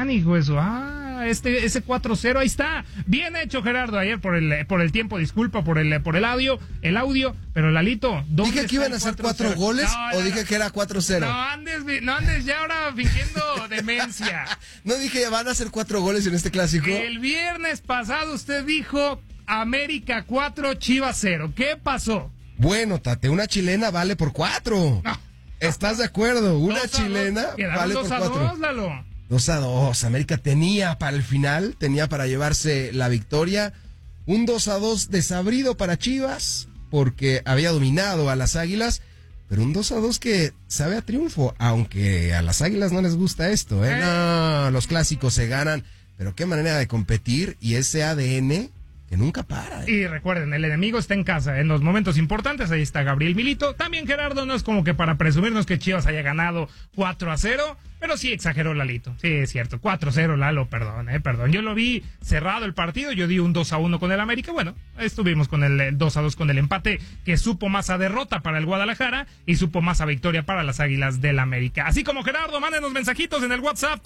Mazatlán, hijo eso. Ese 4-0, ahí está. Bien hecho, Gerardo, ayer por el tiempo, disculpa por el audio, pero Lalito, ¿dije que iban a hacer 4 goles o dije que era 4-0? No andes ya ahora fingiendo demencia. No dije van a hacer 4 goles en este clásico. El viernes pasado usted dijo América 4, Chivas 0. ¿Qué pasó? Bueno, Tate, una chilena vale por 4. No. ¿Estás de acuerdo? Una chilena vale por 4. 2-2, Lalo. 2-2. América tenía para el final, tenía para llevarse la victoria. Un 2-2 desabrido para Chivas, porque había dominado a las Águilas, pero un 2-2 que sabe a triunfo, aunque a las Águilas no les gusta esto, ¿eh? No, los clásicos se ganan, pero qué manera de competir y ese ADN que nunca para. Y recuerden, el enemigo está en casa. En los momentos importantes, ahí está Gabriel Milito. También Gerardo, no es como que para presumirnos que Chivas haya ganado 4-0, pero sí exageró Lalito. Sí, es cierto, 4-0 Lalo, perdón. Yo lo vi cerrado el partido, yo di un 2-1 con el América. Bueno, estuvimos con el 2-2 con el empate, que supo más a derrota para el Guadalajara y supo más a victoria para las Águilas del América. Así como Gerardo, mándenos mensajitos en el WhatsApp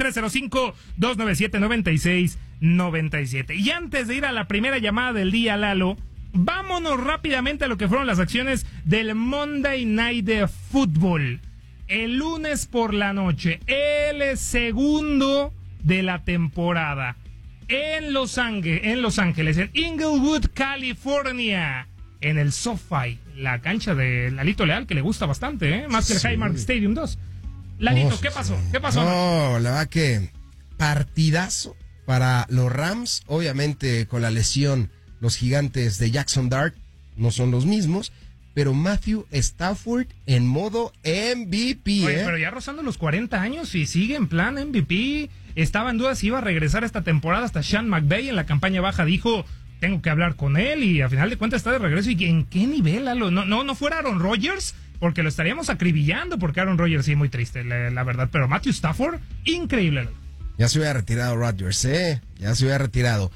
305-297-9697. Y antes de ir a la primera llamada del día, Lalo, vámonos rápidamente a lo que fueron las acciones del Monday Night Football. El lunes por la noche, el segundo de la temporada, en Los Ángeles, en Inglewood, California, en el SoFi, la cancha de Lalito Leal, que le gusta bastante, más que el Highmark Stadium 2. Lalito, ¿qué pasó? No, la verdad que partidazo para los Rams, obviamente con la lesión, los gigantes de Jackson Dart no son los mismos, pero Matthew Stafford en modo MVP. Oye, pero ya rozando los 40 años y sigue en plan MVP. Estaba en duda si iba a regresar esta temporada. Hasta Sean McVay en la campaña baja dijo, tengo que hablar con él, y a final de cuentas está de regreso. ¿Y en qué nivel, Lalo? No fuera Aaron Rodgers, porque lo estaríamos acribillando, porque Aaron Rodgers sí, muy triste, la verdad. Pero Matthew Stafford, increíble, Lalo. Ya se hubiera retirado Rodgers, ya se hubiera retirado.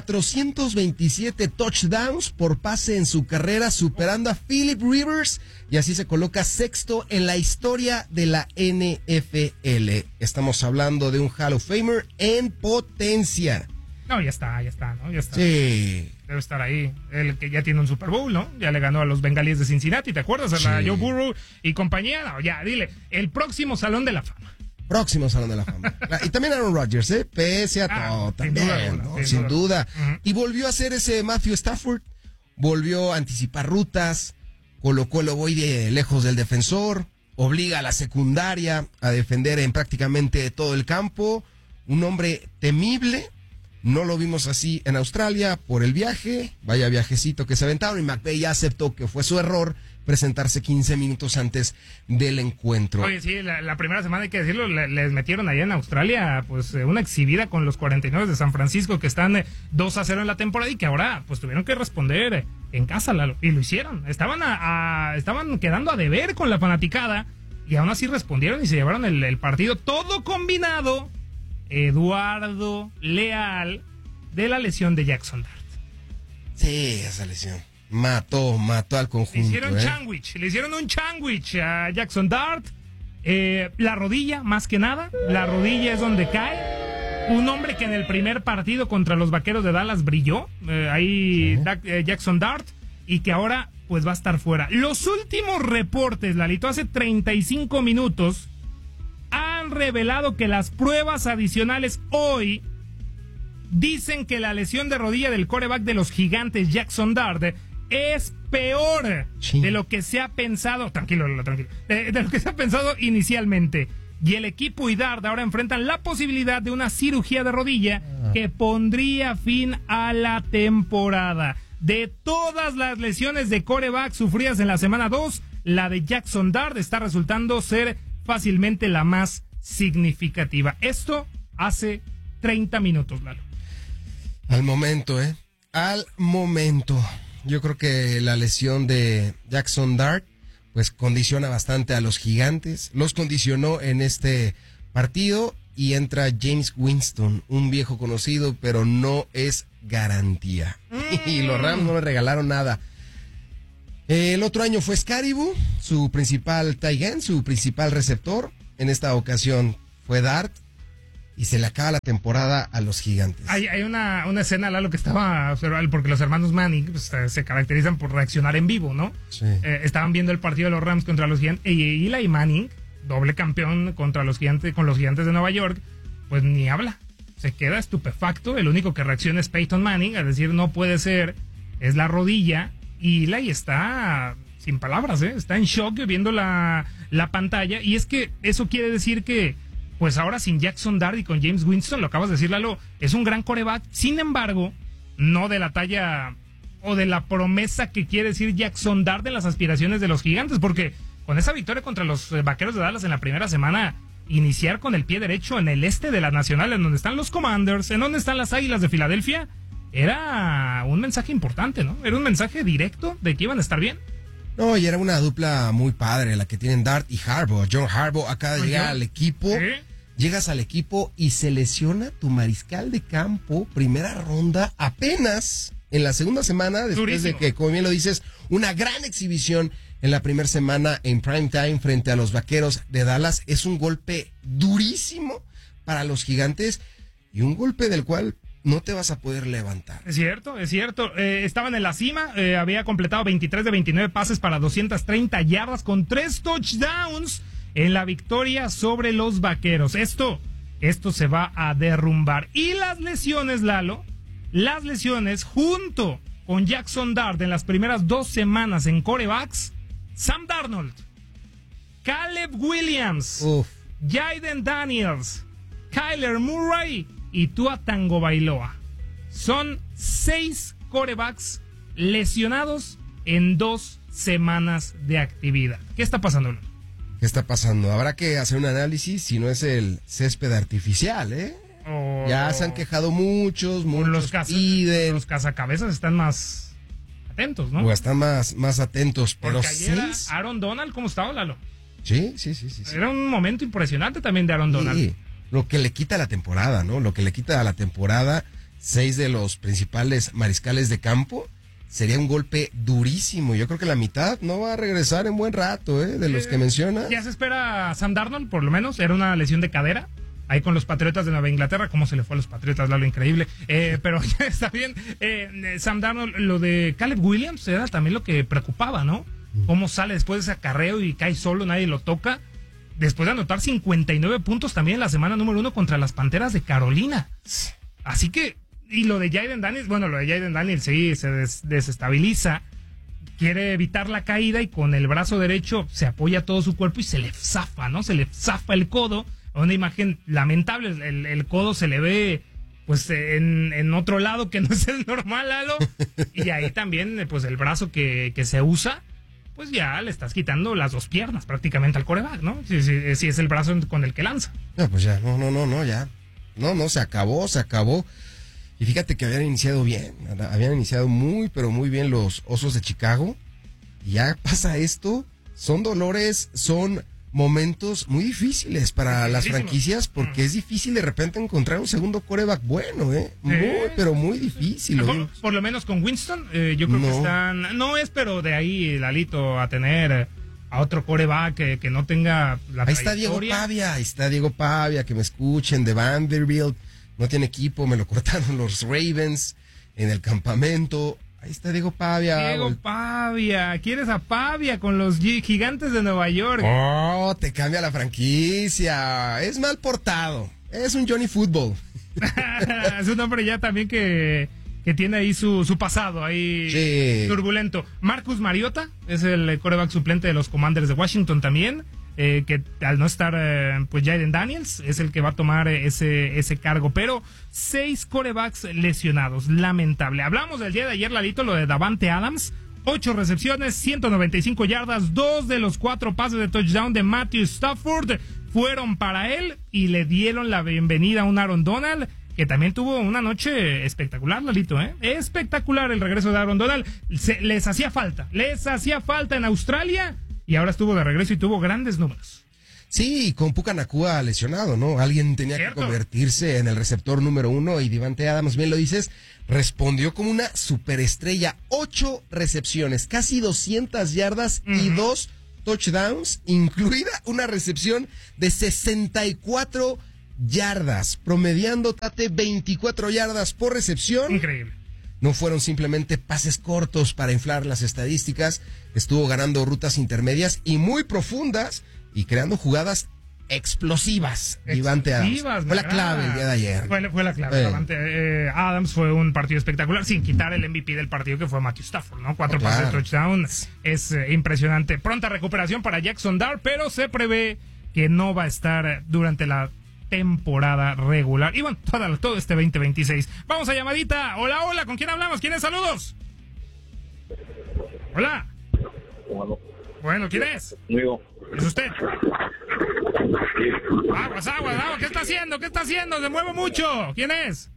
427 touchdowns por pase en su carrera, superando a Philip Rivers, y así se coloca sexto en la historia de la NFL. Estamos hablando de un Hall of Famer en potencia. No, ya está, ¿no? Ya está. Sí. Debe estar ahí. El que ya tiene un Super Bowl, ¿no? Ya le ganó a los Bengalíes de Cincinnati, ¿te acuerdas? A la Joe Burrow y compañía. No, ya, dile, el próximo Salón de la Fama. Próximo Salón de la Fama. Y también Aaron Rodgers, pese a todo, también, sin duda. Uh-huh. Y volvió a hacer ese Matthew Stafford, volvió a anticipar rutas, colocó el ovoide lejos del defensor, obliga a la secundaria a defender en prácticamente todo el campo. Un hombre temible. No lo vimos así en Australia por el viaje, vaya viajecito que se aventaron, y McVay ya aceptó que fue su error presentarse 15 minutos antes del encuentro. Oye, sí, la primera semana, hay que decirlo, les metieron allá en Australia pues una exhibida con los 49 de San Francisco, que están 2-0 en la temporada, y que ahora pues tuvieron que responder en casa, y lo hicieron. Estaban quedando a deber con la fanaticada, y aún así respondieron y se llevaron el partido, todo combinado. Eduardo Leal, de la lesión de Jackson Dart. Sí, esa lesión mató al conjunto. Le hicieron un sándwich a Jackson Dart. La rodilla, más que nada, la rodilla es donde cae. Un hombre que en el primer partido contra los Vaqueros de Dallas brilló, Jackson Dart, y que ahora pues va a estar fuera. Los últimos reportes, Lalito, hace 35 minutos, han revelado que las pruebas adicionales hoy dicen que la lesión de rodilla del quarterback de los Gigantes, Jackson Dart, es peor de lo que se ha pensado. Tranquilo. De lo que se ha pensado inicialmente. Y el equipo y Dart ahora enfrentan la posibilidad de una cirugía de rodilla que pondría fin a la temporada. De todas las lesiones de quarterback sufridas en la semana 2, la de Jackson Dart está resultando ser fácilmente la más significativa. Esto hace 30 minutos, Lalo. Al momento. Yo creo que la lesión de Jackson Dart pues condiciona bastante a los Gigantes. Los condicionó en este partido, y entra James Winston, un viejo conocido, pero no es garantía. Y los Rams no le regalaron nada. El otro año fue Scaribu, su principal tight end, su principal receptor. En esta ocasión fue Dart. y se le acaba la temporada a los Gigantes. Hay una escena, Lalo, que estaba observando, porque los hermanos Manning pues, se caracterizan por reaccionar en vivo, ¿no? Sí. Estaban viendo el partido de los Rams contra los Gigantes, y Eli Manning, doble campeón contra los Gigantes, con los Gigantes de Nueva York, pues ni habla. Se queda estupefacto. El único que reacciona es Peyton Manning, a decir no puede ser, es la rodilla. Y Eli está sin palabras, está en shock viendo la pantalla. Y es que eso quiere decir que, pues ahora sin Jackson Dart y con James Winston, lo acabas de decir, Lalo, es un gran quarterback. Sin embargo, no de la talla o de la promesa que quiere decir Jackson Dart de las aspiraciones de los Gigantes, porque con esa victoria contra los Vaqueros de Dallas en la primera semana, iniciar con el pie derecho en el este de la Nacional, en donde están los Commanders, en donde están las Águilas de Filadelfia, era un mensaje importante, ¿no? Era un mensaje directo de que iban a estar bien. No, y era una dupla muy padre la que tienen Dart y Harbaugh. John Harbaugh acaba de llegar al equipo. ¿Sí? Llegas al equipo y se lesiona tu mariscal de campo, primera ronda, apenas en la segunda semana, después de que, como bien lo dices, una gran exhibición en la primera semana en prime time frente a los Vaqueros de Dallas. Es un golpe durísimo para los Gigantes y un golpe del cual no te vas a poder levantar. Es cierto. Estaban en la cima, había completado 23 de 29 pases para 230 yardas con 3 touchdowns en la victoria sobre los Vaqueros. Esto se va a derrumbar. Y las lesiones, Lalo, junto con Jackson Dart en las primeras 2 semanas en quarterbacks, Sam Darnold, Caleb Williams, Jayden Daniels, Kyler Murray y Tua Tagovailoa. Son 6 quarterbacks lesionados en 2 semanas de actividad. ¿Qué está pasando? ¿Qué está pasando? Habrá que hacer un análisis si no es el césped artificial, ¿eh? Ya se han quejado muchos piden. Los cazacabezas están más atentos, ¿no? O están más atentos, pero porque ayer Aaron Donald, ¿cómo estaba, Lalo? Sí. Era un momento impresionante también de Aaron Donald. Sí, lo que le quita la temporada, ¿no? Lo que le quita a la temporada 6 de los principales mariscales de campo sería un golpe durísimo. Yo creo que la mitad no va a regresar en buen rato, de los que menciona. Ya se espera a Sam Darnold, por lo menos. Era una lesión de cadera. Ahí con los Patriotas de Nueva Inglaterra, cómo se le fue a los Patriotas, Lalo, increíble. Pero ya está bien. Sam Darnold, lo de Caleb Williams era también lo que preocupaba, ¿no? Cómo sale después de ese acarreo y cae solo, nadie lo toca. Después de anotar 59 puntos también en la semana número 1 contra las Panteras de Carolina. Así que, y lo de Jayden Daniels, sí, se desestabiliza. Quiere evitar la caída y con el brazo derecho se apoya todo su cuerpo y se le zafa, ¿no? Se le zafa el codo. Una imagen lamentable, el codo se le ve pues en otro lado que no es el normal, Lalo. Y ahí también pues el brazo que se usa, pues ya le estás quitando las 2 piernas prácticamente al quarterback, ¿no? Si es el brazo con el que lanza. No, pues ya, no, ya. No, se acabó. Y fíjate que habían iniciado muy, pero muy bien los Osos de Chicago. Y ya pasa esto, son dolores, son momentos muy difíciles para las franquicias, porque es difícil de repente encontrar un segundo quarterback bueno, pero muy difícil. Por lo menos con Winston, yo creo que están, no es, pero de ahí, Lalito, a tener a otro quarterback que no tenga la trayectoria. Ahí está Diego Pavia, que me escuchen, de Vanderbilt, no tiene equipo, me lo cortaron los Ravens en el campamento. Ahí está Diego Pavia. ¿Quieres a Pavia con los Gigantes de Nueva York? Oh, te cambia la franquicia. Es mal portado. Es un Johnny Football. Es un hombre ya también que tiene ahí su pasado ahí turbulento. Marcus Mariota es el quarterback suplente de los Commanders de Washington también. Que al no estar pues Jayden Daniels es el que va a tomar ese cargo, pero 6 quarterbacks lesionados, lamentable. Hablamos del día de ayer, Lalito, lo de Davante Adams, 8 recepciones, 195 yardas, 2 de los 4 pases de touchdown de Matthew Stafford fueron para él y le dieron la bienvenida a un Aaron Donald que también tuvo una noche espectacular, Lalito, espectacular el regreso de Aaron Donald. Les hacía falta en Australia. Y ahora estuvo de regreso y tuvo grandes números. Sí, con Puka Nacua lesionado, ¿no? Alguien tenía que convertirse en el receptor número 1 y Davante Adams, bien lo dices, respondió como una superestrella. 8 recepciones, casi 200 yardas y 2 touchdowns, incluida una recepción de 64 yardas, promediando, Tate, 24 yardas por recepción. Increíble. No fueron simplemente pases cortos para inflar las estadísticas, estuvo ganando rutas intermedias y muy profundas y creando jugadas explosivas. Davante Adams fue la clave el día de ayer. Fue la clave. Davante Adams fue un partido espectacular, sin quitar el MVP del partido que fue Matthew Stafford, ¿no? 4 pases de touchdown. Es impresionante. Pronta recuperación para Jackson Dart, pero se prevé que no va a estar durante la temporada regular. Y bueno, todo este 2026. Vamos a llamadita. Hola, hola, ¿con quién hablamos? ¿Quién es? Saludos. Hola. Bueno, ¿quién es? Amigo. ¿Es usted? Aguas, ¿qué está haciendo? ¿Qué está haciendo? Se mueve mucho. ¿Quién es?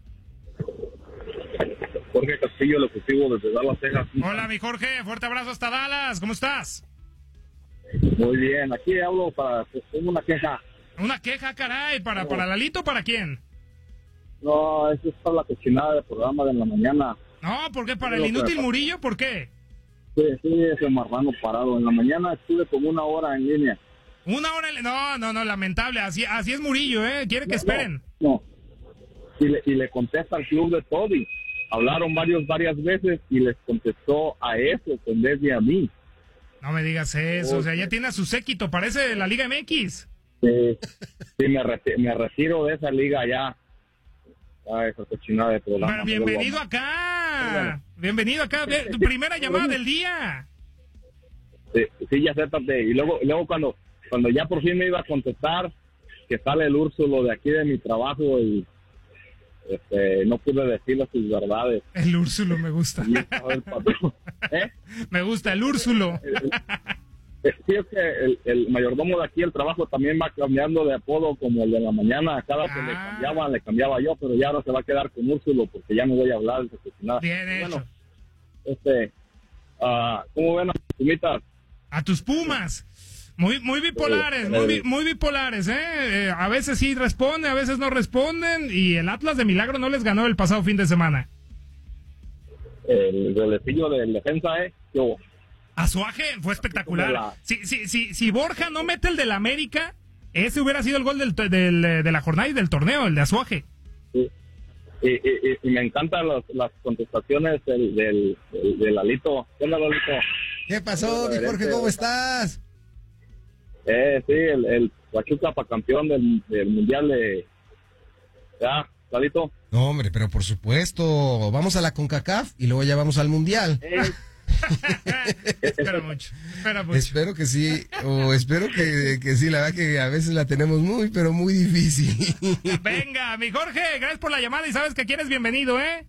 Jorge Castillo, el ejecutivo desde Dallas, Texas. Hola, mi Jorge, fuerte abrazo hasta Dallas. ¿Cómo estás? Muy bien, aquí hablo tengo una queja. Una queja, caray, ¿para Lalito, para quién? No, eso es para la cochinada del programa de la mañana. No, ¿por qué? ¿Para el inútil Murillo? ¿Por qué? Sí, ese marrano parado. En la mañana estuve como 1 hora en línea. 1 hora no, lamentable, así es Murillo, ¿eh? Quiere que esperen. No. Y le contesta al club de Toddy. Hablaron varias veces y les contestó a eso en vez de a mí. No me digas eso, o sea, ya tiene a su séquito, parece de la Liga MX. Sí, me retiro de esa liga ya. Esa cochinada de programa. Pero bienvenido acá. Bienvenido acá. Tu primera llamada del día. Sí, ya acéptate. Y luego cuando ya por fin me iba a contestar, que sale el Úrsulo de aquí de mi trabajo y no pude decirle sus verdades. El Úrsulo me gusta. Me gusta el Úrsulo. Sí, es que el mayordomo de aquí, el trabajo también va cambiando de apodo como el de la mañana. Cada que le cambiaba yo, pero ya ahora se va a quedar con Úrsulo porque ya no voy a hablar de nada. Bien hecho. Bueno, ¿cómo ven a tus pumitas? A tus Pumas. Muy bipolares, muy bipolares, ¿eh? A veces sí responden, a veces no responden. Y el Atlas de milagro no les ganó el pasado fin de semana. El relecillo del defensa, yo. Azuaje fue espectacular. Si Borja no mete el del América, ese hubiera sido el gol de la jornada y del torneo, el de Azuaje. Sí. Y me encantan las contestaciones del Lalito. ¿Qué onda, Lalito? ¿Qué pasó, mi Jorge? ¿Cómo estás? Sí, el Pachuca para campeón del Mundial de... ¿Ya, Lalito? No, hombre, pero por supuesto. Vamos a la CONCACAF y luego ya vamos al Mundial. Espero mucho. Espero que sí, o espero que sí, la verdad que a veces la tenemos pero muy difícil. Venga, mi Jorge, gracias por la llamada y sabes que aquí eres bienvenido, ¿eh?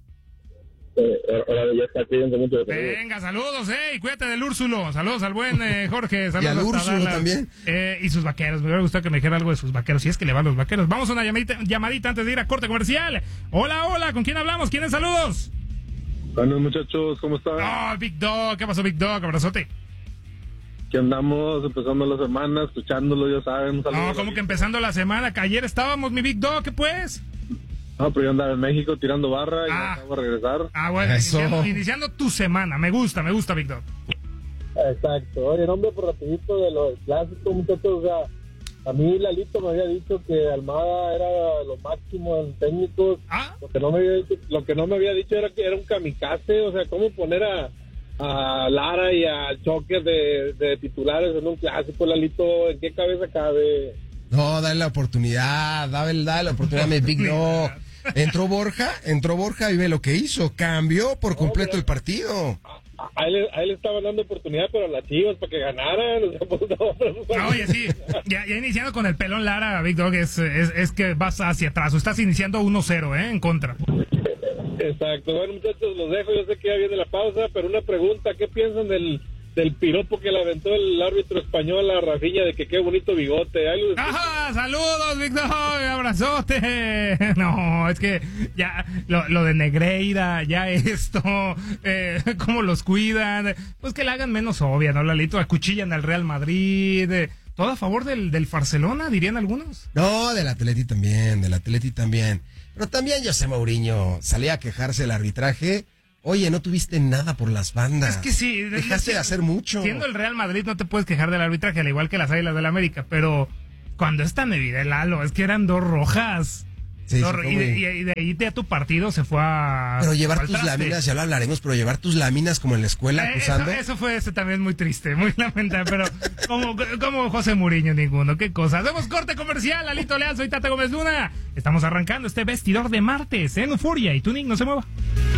Venga, saludos, y cuídate del Úrsulo. Saludos al buen Jorge. Saludos y al Úrsulo también. Y sus vaqueros. Me hubiera gustado que me dijera algo de sus vaqueros. Si es que le van los vaqueros. Vamos a una llamadita antes de ir a corte comercial. Hola, ¿con quién hablamos? ¿Quiénes saludos? Buenos muchachos, ¿cómo están? Oh, Big Dog, ¿qué pasó, Big Dog? Abrazote. Aquí andamos, empezando la semana, escuchándolo, ya saben. No, ¿cómo que empezando la semana? Que ayer estábamos, mi Big Dog, ¿qué pues? No, pero yo andaba en México tirando barra y acabo de regresar. Bueno, iniciando tu semana, me gusta, Big Dog. Exacto. Oye, hombre, por rapidito de los clásicos, muchachos, o sea, a mí Lalito me había dicho que Almada era lo máximo en técnicos. Lo que no me había dicho era que era un kamikaze, o sea, cómo poner a Lara y a Choque de titulares en un clásico, Lalito, ¿en qué cabeza cabe? No, dale la oportunidad, dale la oportunidad, mi Big No. Entró Borja y ve lo que hizo, cambió por completo el partido. A él estaba dando oportunidad, pero a las Chivas para que ganaran. Oye, sí, ya iniciando con el pelón Lara, Big Dog, es que vas hacia atrás, o estás iniciando 1-0, en contra. Exacto. Bueno, muchachos, los dejo, yo sé que ya viene la pausa, pero una pregunta, ¿qué piensan del piropo que le aventó el árbitro español a Rafinha de que qué bonito bigote? ¡Ajá! ¡Saludos, Big Dog! ¡Abrazote! No, es que ya lo de Negreira, ya esto, cómo los cuidan, pues que le hagan menos obvia, ¿no, Lalito? Acuchillan al Real Madrid, todo a favor del Barcelona, dirían algunos. No, del Atleti también. Pero también José Mourinho salía a quejarse del arbitraje. Oye, no tuviste nada por las bandas. Es que sí. Dejaste de hacer mucho. Siendo el Real Madrid no te puedes quejar del arbitraje, al igual que las Águilas del América, pero cuando esta Nevida, Lalo, es que eran 2 rojas. Sí, y de ahí a tu partido se fue a... Pero llevar tus láminas, ya lo hablaremos, pero llevar tus láminas como en la escuela acusando... Eso fue también muy triste, muy lamentable, pero como José Mourinho ninguno, qué cosa. Hacemos corte comercial, Lalito Leal, soy Tata Gómez Luna. Estamos arrancando este vestidor de martes en Euforia y tú, Nick, no se mueva.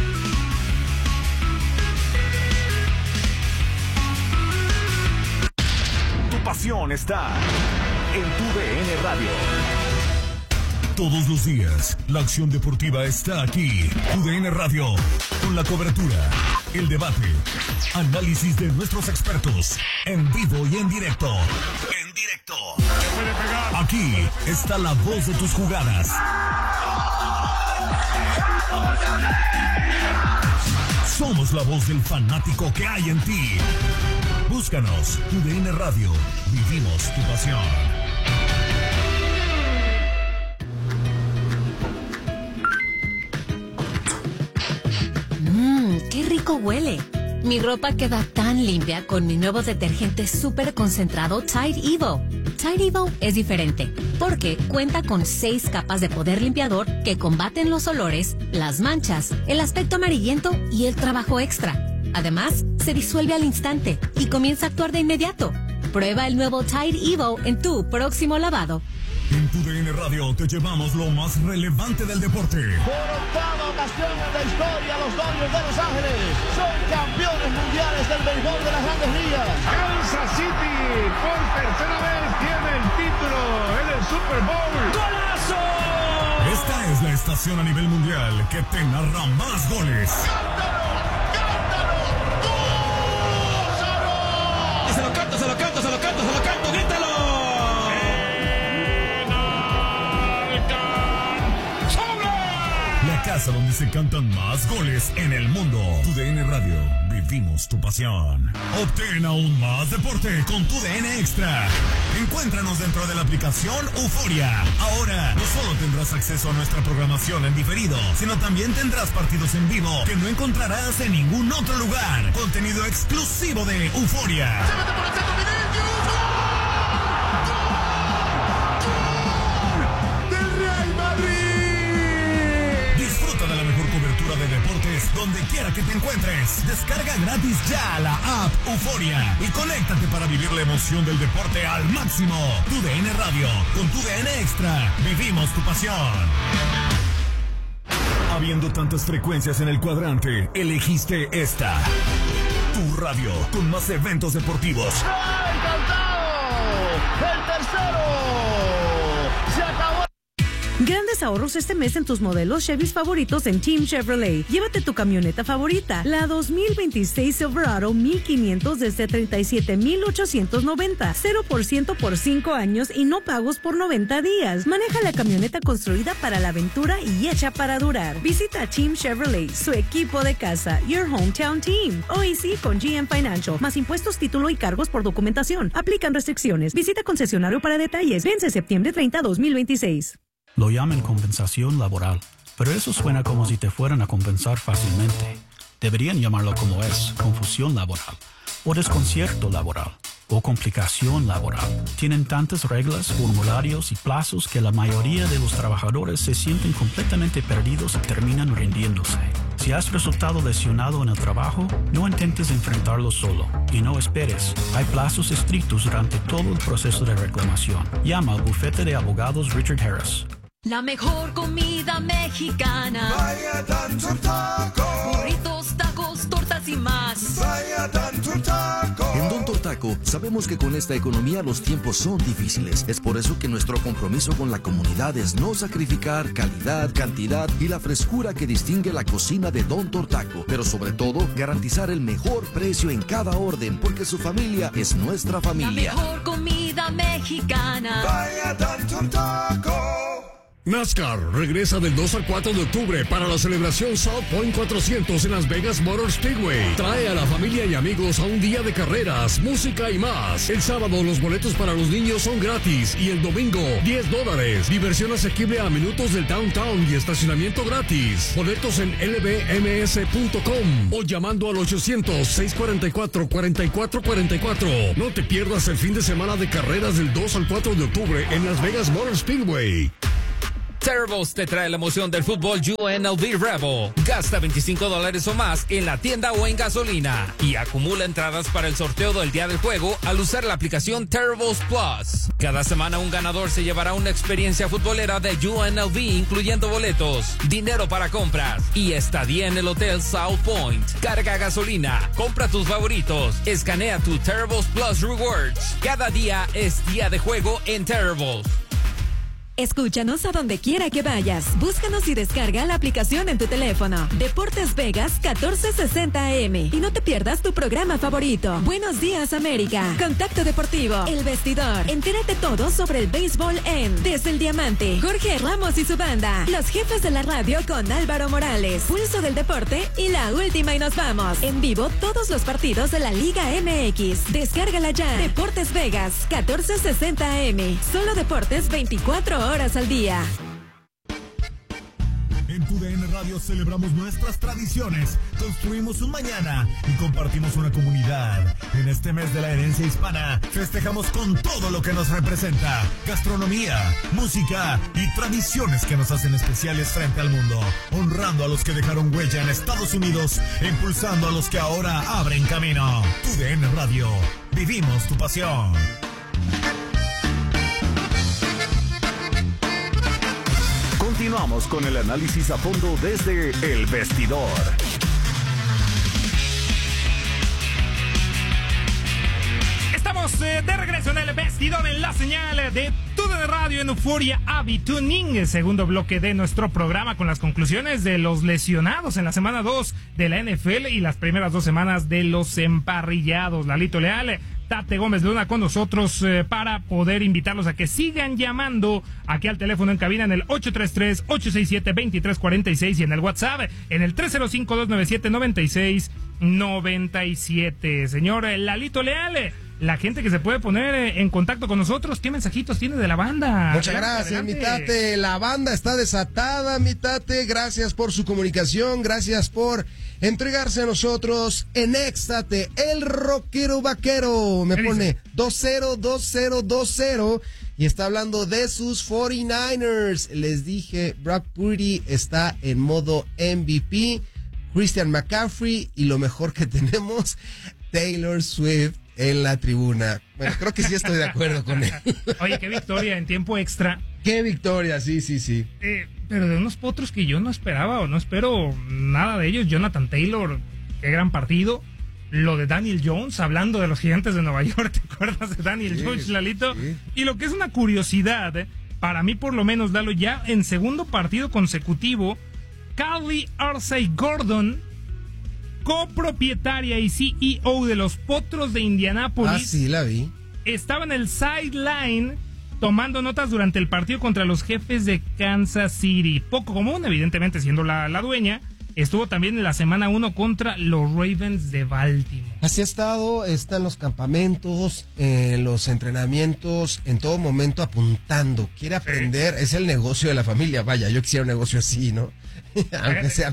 Tu pasión está en tu DN Radio. Todos los días, la acción deportiva está aquí. UDN Radio, con la cobertura, el debate, análisis de nuestros expertos, en vivo y en directo. En directo. Aquí está la voz de tus jugadas. Somos la voz del fanático que hay en ti. Búscanos, UDN Radio, vivimos tu pasión. ¡Qué rico huele! Mi ropa queda tan limpia con mi nuevo detergente súper concentrado Tide Evo. Tide Evo es diferente porque cuenta con 6 capas de poder limpiador que combaten los olores, las manchas, el aspecto amarillento y el trabajo extra. Además, se disuelve al instante y comienza a actuar de inmediato. Prueba el nuevo Tide Evo en tu próximo lavado. En tu DN Radio te llevamos lo más relevante del deporte. Por octava ocasión en la historia, los Dodgers de Los Ángeles son campeones mundiales del béisbol de las Grandes Ligas. Kansas City por tercera vez tiene el título en el Super Bowl. ¡Golazo! Esta es la estación a nivel mundial que te narra más goles. ¡Cántalo! ¡Cántalo! ¡Gózalo! Y se lo canto, grítalo. La casa donde se cantan más goles en el mundo. Tu DN Radio, vivimos tu pasión. Obtén aún más deporte con tu DN Extra. Encuéntranos dentro de la aplicación Euforia. Ahora, no solo tendrás acceso a nuestra programación en diferido, sino también tendrás partidos en vivo que no encontrarás en ningún otro lugar. Contenido exclusivo de Euforia. De deportes donde quiera que te encuentres. Descarga gratis ya la app Euforia y conéctate para vivir la emoción del deporte al máximo. Tu DN Radio, con tu DN Extra, vivimos tu pasión. Habiendo tantas frecuencias en el cuadrante, elegiste esta. Tu radio, con más eventos deportivos. ¡Encantado! ¡El tercero! ¡Se acabó! Grandes ahorros este mes en tus modelos Chevys favoritos en Team Chevrolet. Llévate tu camioneta favorita, la 2026 Silverado 1500 desde $37,890. 0% por 5 años y no pagos por 90 días. Maneja la camioneta construida para la aventura y hecha para durar. Visita Team Chevrolet, su equipo de casa. Your hometown team. OEC con GM Financial. Más impuestos, título y cargos por documentación. Aplican restricciones. Visita concesionario para detalles. Vence septiembre 30, 2026. Lo llaman compensación laboral, pero eso suena como si te fueran a compensar fácilmente. Deberían llamarlo como es, confusión laboral, o desconcierto laboral, o complicación laboral. Tienen tantas reglas, formularios y plazos que la mayoría de los trabajadores se sienten completamente perdidos y terminan rindiéndose. Si has resultado lesionado en el trabajo, no intentes enfrentarlo solo y no esperes. Hay plazos estrictos durante todo el proceso de reclamación. Llama al bufete de abogados Richard Harris. La mejor comida mexicana. Vaya Tanto Taco. Burritos, tacos, tortas y más. Vaya Tanto Taco. En Don Tortaco sabemos que con esta economía los tiempos son difíciles. Es por eso que nuestro compromiso con la comunidad es no sacrificar calidad, cantidad y la frescura que distingue la cocina de Don Tortaco. Pero sobre todo, garantizar el mejor precio en cada orden, porque su familia es nuestra familia. La mejor comida mexicana. Vaya Tanto Taco. NASCAR regresa del 2 al 4 de octubre para la celebración South Point 400 en Las Vegas Motor Speedway. Trae a la familia y amigos a un día de carreras, música y más. El sábado los boletos para los niños son gratis y el domingo $10. Diversión asequible a minutos del downtown y estacionamiento gratis. Boletos en lbms.com o llamando al 800-644-4444. No te pierdas el fin de semana de carreras del 2 al 4 de octubre en Las Vegas Motor Speedway. Terribles te trae la emoción del fútbol UNLV Rebel. Gasta $25 o más en la tienda o en gasolina y acumula entradas para el sorteo del día del juego al usar la aplicación Terribles Plus. Cada semana un ganador se llevará una experiencia futbolera de UNLV, incluyendo boletos, dinero para compras y estadía en el Hotel South Point. Carga gasolina, compra tus favoritos, escanea tu Terribles Plus Rewards. Cada día es día de juego en Terribles. Escúchanos a donde quiera que vayas. Búscanos y descarga la aplicación en tu teléfono. Deportes Vegas 1460 AM. Y no te pierdas tu programa favorito. Buenos días, América. Contacto Deportivo. El Vestidor. Entérate todo sobre el béisbol en Desde el Diamante. Jorge Ramos y su banda. Los jefes de la radio con Álvaro Morales. Pulso del Deporte y La Última y nos vamos. En vivo todos los partidos de la Liga MX. Descárgala ya. Deportes Vegas 1460 AM. Solo deportes 24 horas al día. En TUDN Radio celebramos nuestras tradiciones, construimos un mañana y compartimos una comunidad. En este mes de la herencia hispana, festejamos con todo lo que nos representa: gastronomía, música y tradiciones que nos hacen especiales frente al mundo, honrando a los que dejaron huella en Estados Unidos e impulsando a los que ahora abren camino. TUDN Radio, vivimos tu pasión. Continuamos con el análisis a fondo desde El Vestidor. Estamos de regreso en El Vestidor, en la señal de TUDN Radio en Euforia Tuning, el segundo bloque de nuestro programa con las conclusiones de los lesionados en la semana 2 de la NFL y las primeras 2 semanas de los emparrillados. Lalito Leal, Tate Gómez Luna con nosotros para poder invitarlos a que sigan llamando aquí al teléfono en cabina en el 833-867-2346 y en el WhatsApp en el 305-297-9697. Señor Lalito Leal, la gente que se puede poner en contacto con nosotros, ¿qué mensajitos tiene de la banda? Muchas gracias, mi Tate. La banda está desatada, mi Tate. Gracias por su comunicación, gracias por entregarse a nosotros en Éxtate. El rockero vaquero me pone 202020 y está hablando de sus 49ers. Les dije, Brock Purdy está en modo MVP, Christian McCaffrey y lo mejor que tenemos, Taylor Swift en la tribuna. Bueno, creo que sí estoy de acuerdo con él. Oye, qué victoria en tiempo extra. Qué victoria, sí. Pero de unos potros que yo no esperaba o no espero nada de ellos. Jonathan Taylor, qué gran partido. Lo de Daniel Jones, hablando de los Gigantes de Nueva York, ¿te acuerdas de Daniel Jones, Lalito? Sí. Y lo que es una curiosidad, para mí por lo menos, Lalo, ya en segundo partido consecutivo, Callie Arsay-Gordon, copropietaria y CEO de los Potros de Indianápolis. Ah, sí, la vi. Estaba en el sideline tomando notas durante el partido contra los Jefes de Kansas City. Poco común, evidentemente, siendo la dueña. Estuvo también en la semana 1 contra los Ravens de Baltimore. Así ha estado, está en los campamentos, en los entrenamientos, en todo momento apuntando. Quiere aprender, es el negocio de la familia. Vaya, yo quisiera un negocio así, ¿no? aunque sea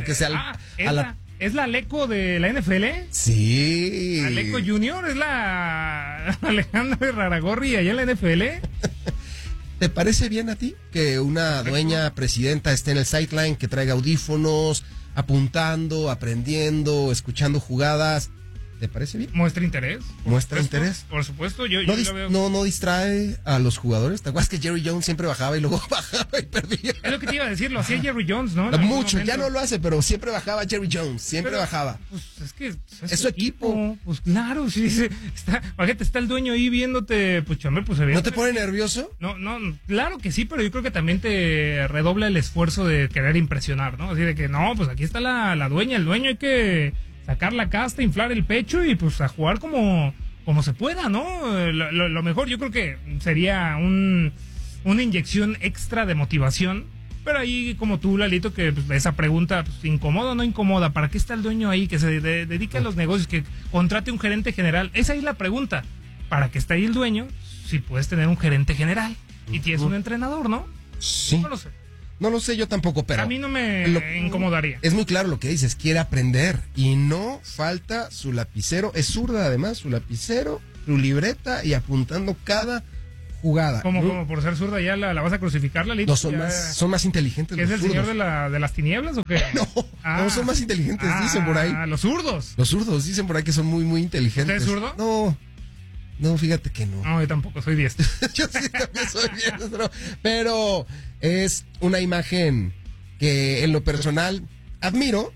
¿Es la Aleco de la NFL? Sí. Aleco Junior, es la Alejandra Raragorri allá en la NFL. ¿Te parece bien a ti que una dueña presidenta esté en el sideline, que traiga audífonos, apuntando, aprendiendo, escuchando jugadas? ¿Te parece bien? Muestra interés. ¿Muestra interés? Por supuesto, yo no, lo veo. No distrae a los jugadores. ¿Te acuerdas que Jerry Jones siempre bajaba y luego bajaba y perdía? Es lo que te iba a decir, lo hacía Jerry Jones, ¿no? Mucho, ya no lo hace, pero siempre bajaba Jerry Jones, siempre bajaba. Pues es que es su equipo. Pues claro, sí, está el dueño ahí viéndote, pues hombre, pues ¿no te pone nervioso? No, claro que sí, pero yo creo que también te redobla el esfuerzo de querer impresionar, ¿no? Así de que no, pues aquí está la dueña, el dueño, hay que sacar la casta, inflar el pecho y pues a jugar como se pueda, ¿no? Lo mejor yo creo que sería una inyección extra de motivación Pero ahí, como tú, Lalito, que pues, esa pregunta, pues, ¿incomoda o no incomoda? ¿Para qué está el dueño ahí que se dedique a los negocios, que contrate un gerente general? Esa es la pregunta. ¿Para qué está ahí el dueño si puedes tener un gerente general y tienes un entrenador, no? Sí. No lo sé. No lo sé yo tampoco, pero... A mí no me incomodaría. Es muy claro lo que dices, quiere aprender y no falta su lapicero, es zurda además, su lapicero, su libreta y apuntando cada jugada. ¿Cómo por ser zurda ya la vas a crucificar, Lalito? No, son más inteligentes ¿Es los el zurdos. señor de las tinieblas o qué? No, son más inteligentes, dicen por ahí. Los zurdos. Los zurdos, dicen por ahí que son muy, muy inteligentes. ¿Usted es zurdo? No, fíjate que no. No, yo tampoco, soy diestro. Yo sí también soy diestro. Pero es una imagen que en lo personal admiro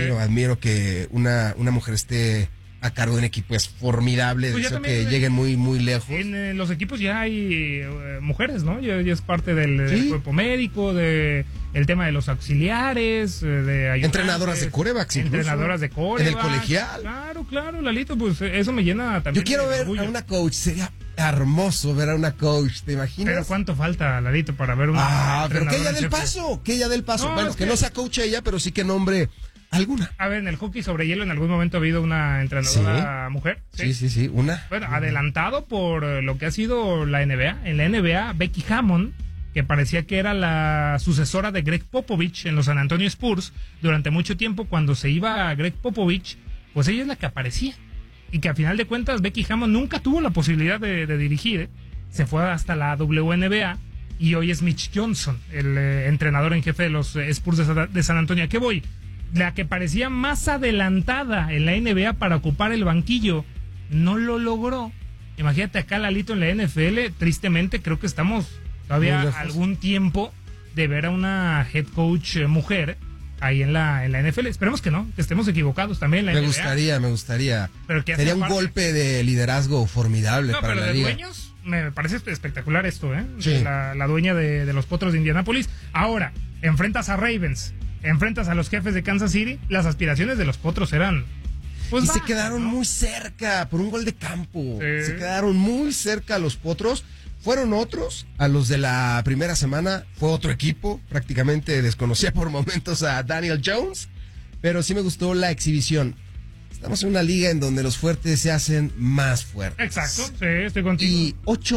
que una mujer esté a cargo de un equipo. Es formidable, Pues deseo que lleguen muy, muy lejos. En los equipos ya hay mujeres, ¿no? Ya es parte del cuerpo médico, de el tema de los auxiliares, de entrenadoras de corebacks, entrenadoras de corebacks. En el colegial. Claro, Lalito, pues eso me llena también. Yo quiero ver a una coach, sería hermoso ver a una coach, ¿te imaginas? Pero ¿cuánto falta, Ladito, para ver una pero que ella dé el paso, bueno, que no sea coach ella, pero sí que nombre alguna. A ver, en el hockey sobre hielo en algún momento ha habido una entrenadora mujer. Sí, una. Bueno, adelantado por lo que ha sido la NBA. En la NBA, Becky Hammon, que parecía que era la sucesora de Greg Popovich en los San Antonio Spurs, durante mucho tiempo cuando se iba a Greg Popovich, pues ella es la que aparecía. Y que a final de cuentas Becky Hammon nunca tuvo la posibilidad de dirigir. Se fue hasta la WNBA y hoy es Mitch Johnson, el entrenador en jefe de los Spurs de San Antonio. ¿A qué voy? La que parecía más adelantada en la NBA para ocupar el banquillo no lo logró. Imagínate acá, Lalito, en la NFL. Tristemente creo que estamos todavía algún tiempo de ver a una head coach mujer ahí en la NFL. Esperemos que no, que estemos equivocados también en la NBA. Me gustaría. Pero que sería un golpe de liderazgo formidable para la liga. Dueños, me parece espectacular esto, ¿eh? Sí. La dueña de los Potros de Indianápolis. Ahora, enfrentas a Ravens, enfrentas a los Jefes de Kansas City. Las aspiraciones de los Potros eran... Pues se quedaron muy cerca por un gol de campo. Se quedaron muy cerca los Potros. Fueron otros, a los de la primera semana fue otro equipo, prácticamente desconocía por momentos a Daniel Jones, pero sí me gustó la exhibición. Estamos en una liga en donde los fuertes se hacen más fuertes. Exacto, sí, estoy contigo. Y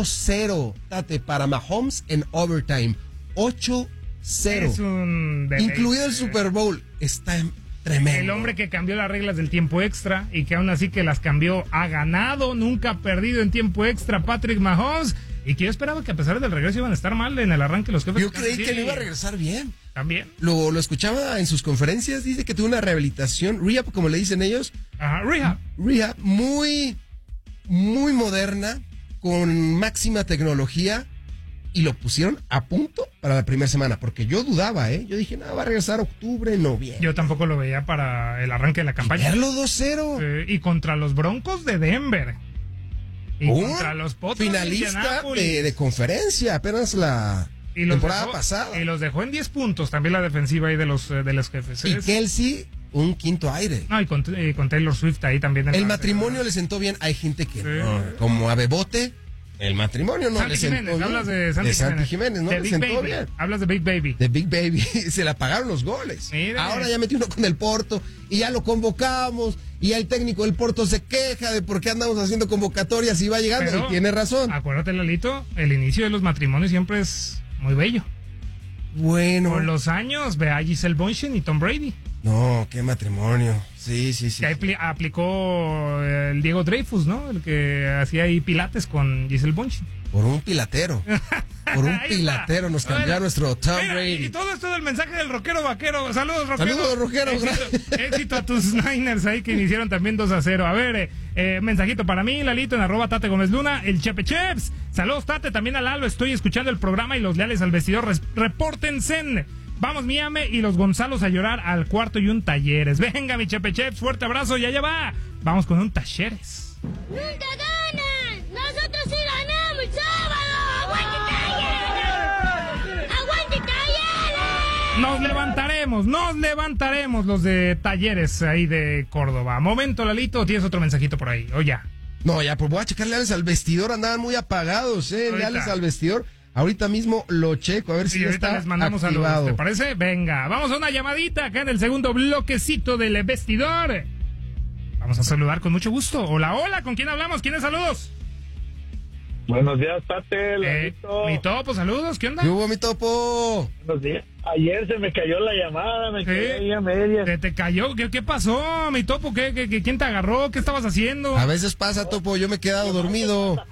8-0, Tate, para Mahomes en overtime. 8-0. Es un deleite. Incluido el Super Bowl. Está tremendo. El hombre que cambió las reglas del tiempo extra y que aún así que las cambió, ha ganado, nunca ha perdido en tiempo extra, Patrick Mahomes. Y que yo esperaba que a pesar del regreso iban a estar mal en el arranque los Jefes. Yo creí que no iba a regresar bien. También. Lo escuchaba en sus conferencias, dice que tuvo una rehabilitación, rehab, como le dicen ellos. Ajá, rehab. Rehab muy, muy moderna, con máxima tecnología, y lo pusieron a punto para la primera semana, porque yo dudaba, Yo dije, no, va a regresar octubre, noviembre. Yo tampoco lo veía para el arranque de la campaña. Verlo 2-0. Y contra los Broncos de Denver. Y contra los Potros finalista de conferencia, apenas la temporada pasada. Y los dejó en 10 puntos, también la defensiva ahí de los Jefes. Y Kelsey, un quinto aire. No, y con Taylor Swift ahí también. El matrimonio le sentó bien, hay gente que no, como a Bebote. El matrimonio no Santi le sentó Jiménez, bien. Hablas de Santi Jiménez, no de le Big sentó Baby. bien. Hablas de Big Baby. De Big Baby. Se le apagaron los goles. Mira. Ahora ya metió uno con el Porto y ya lo convocamos y ya el técnico del Porto se queja de por qué andamos haciendo convocatorias y va llegando. Pero, y tiene razón. Acuérdate, Lalito, el inicio de los matrimonios siempre es muy bello. Bueno. Con los años, ve a Giselle Bündchen y Tom Brady. No, qué matrimonio. Sí. Que aplicó el Diego Dreyfus, ¿no? El que hacía ahí pilates con Giselle Bündchen. Por un pilatero. Por un pilatero nos cambió nuestro Tom Brady. Y todo esto del mensaje del rockero vaquero. Saludos, rockero. Saludos, rockero. Éxito a tus Niners ahí que iniciaron también 2-0. A ver, mensajito para mí, Lalito, en @Tate Gómez Luna, el Chepe Cheps. Saludos, Tate, también a Lalo. Estoy escuchando el programa y los leales al vestidor. Repórtense. Vamos, Miami y los Gonzalos a llorar al cuarto y un Talleres. Venga, mi Chepe Cheps, fuerte abrazo y allá va. Vamos con un Talleres. ¡Nunca ganan! ¡Nosotros sí ganamos el sábado! ¡Aguante Talleres! ¡Aguante Talleres! Nos levantaremos los de Talleres ahí de Córdoba. Momento, Lalito, ¿tienes otro mensajito por ahí? ¿O ya? No, ya, pues voy a checar leales al vestidor, andaban muy apagados, leales al vestidor. Ahorita mismo lo checo, a ver si ya ahorita está les mandamos activado. saludos, ¿te parece? Venga, vamos a una llamadita acá en el segundo bloquecito del vestidor. Vamos a saludar con mucho gusto. Hola, hola, ¿con quién hablamos? ¿Quiénes saludos? Buenos días, Tate. Mi Topo, saludos, ¿qué onda? ¿Qué hubo, mi Topo? Buenos días. Ayer se me cayó la llamada, me quedé ahí a medias. ¿Te cayó? ¿Qué pasó, mi Topo? ¿Quién te agarró? ¿Qué estabas haciendo? A veces pasa, Topo, yo me he quedado dormido.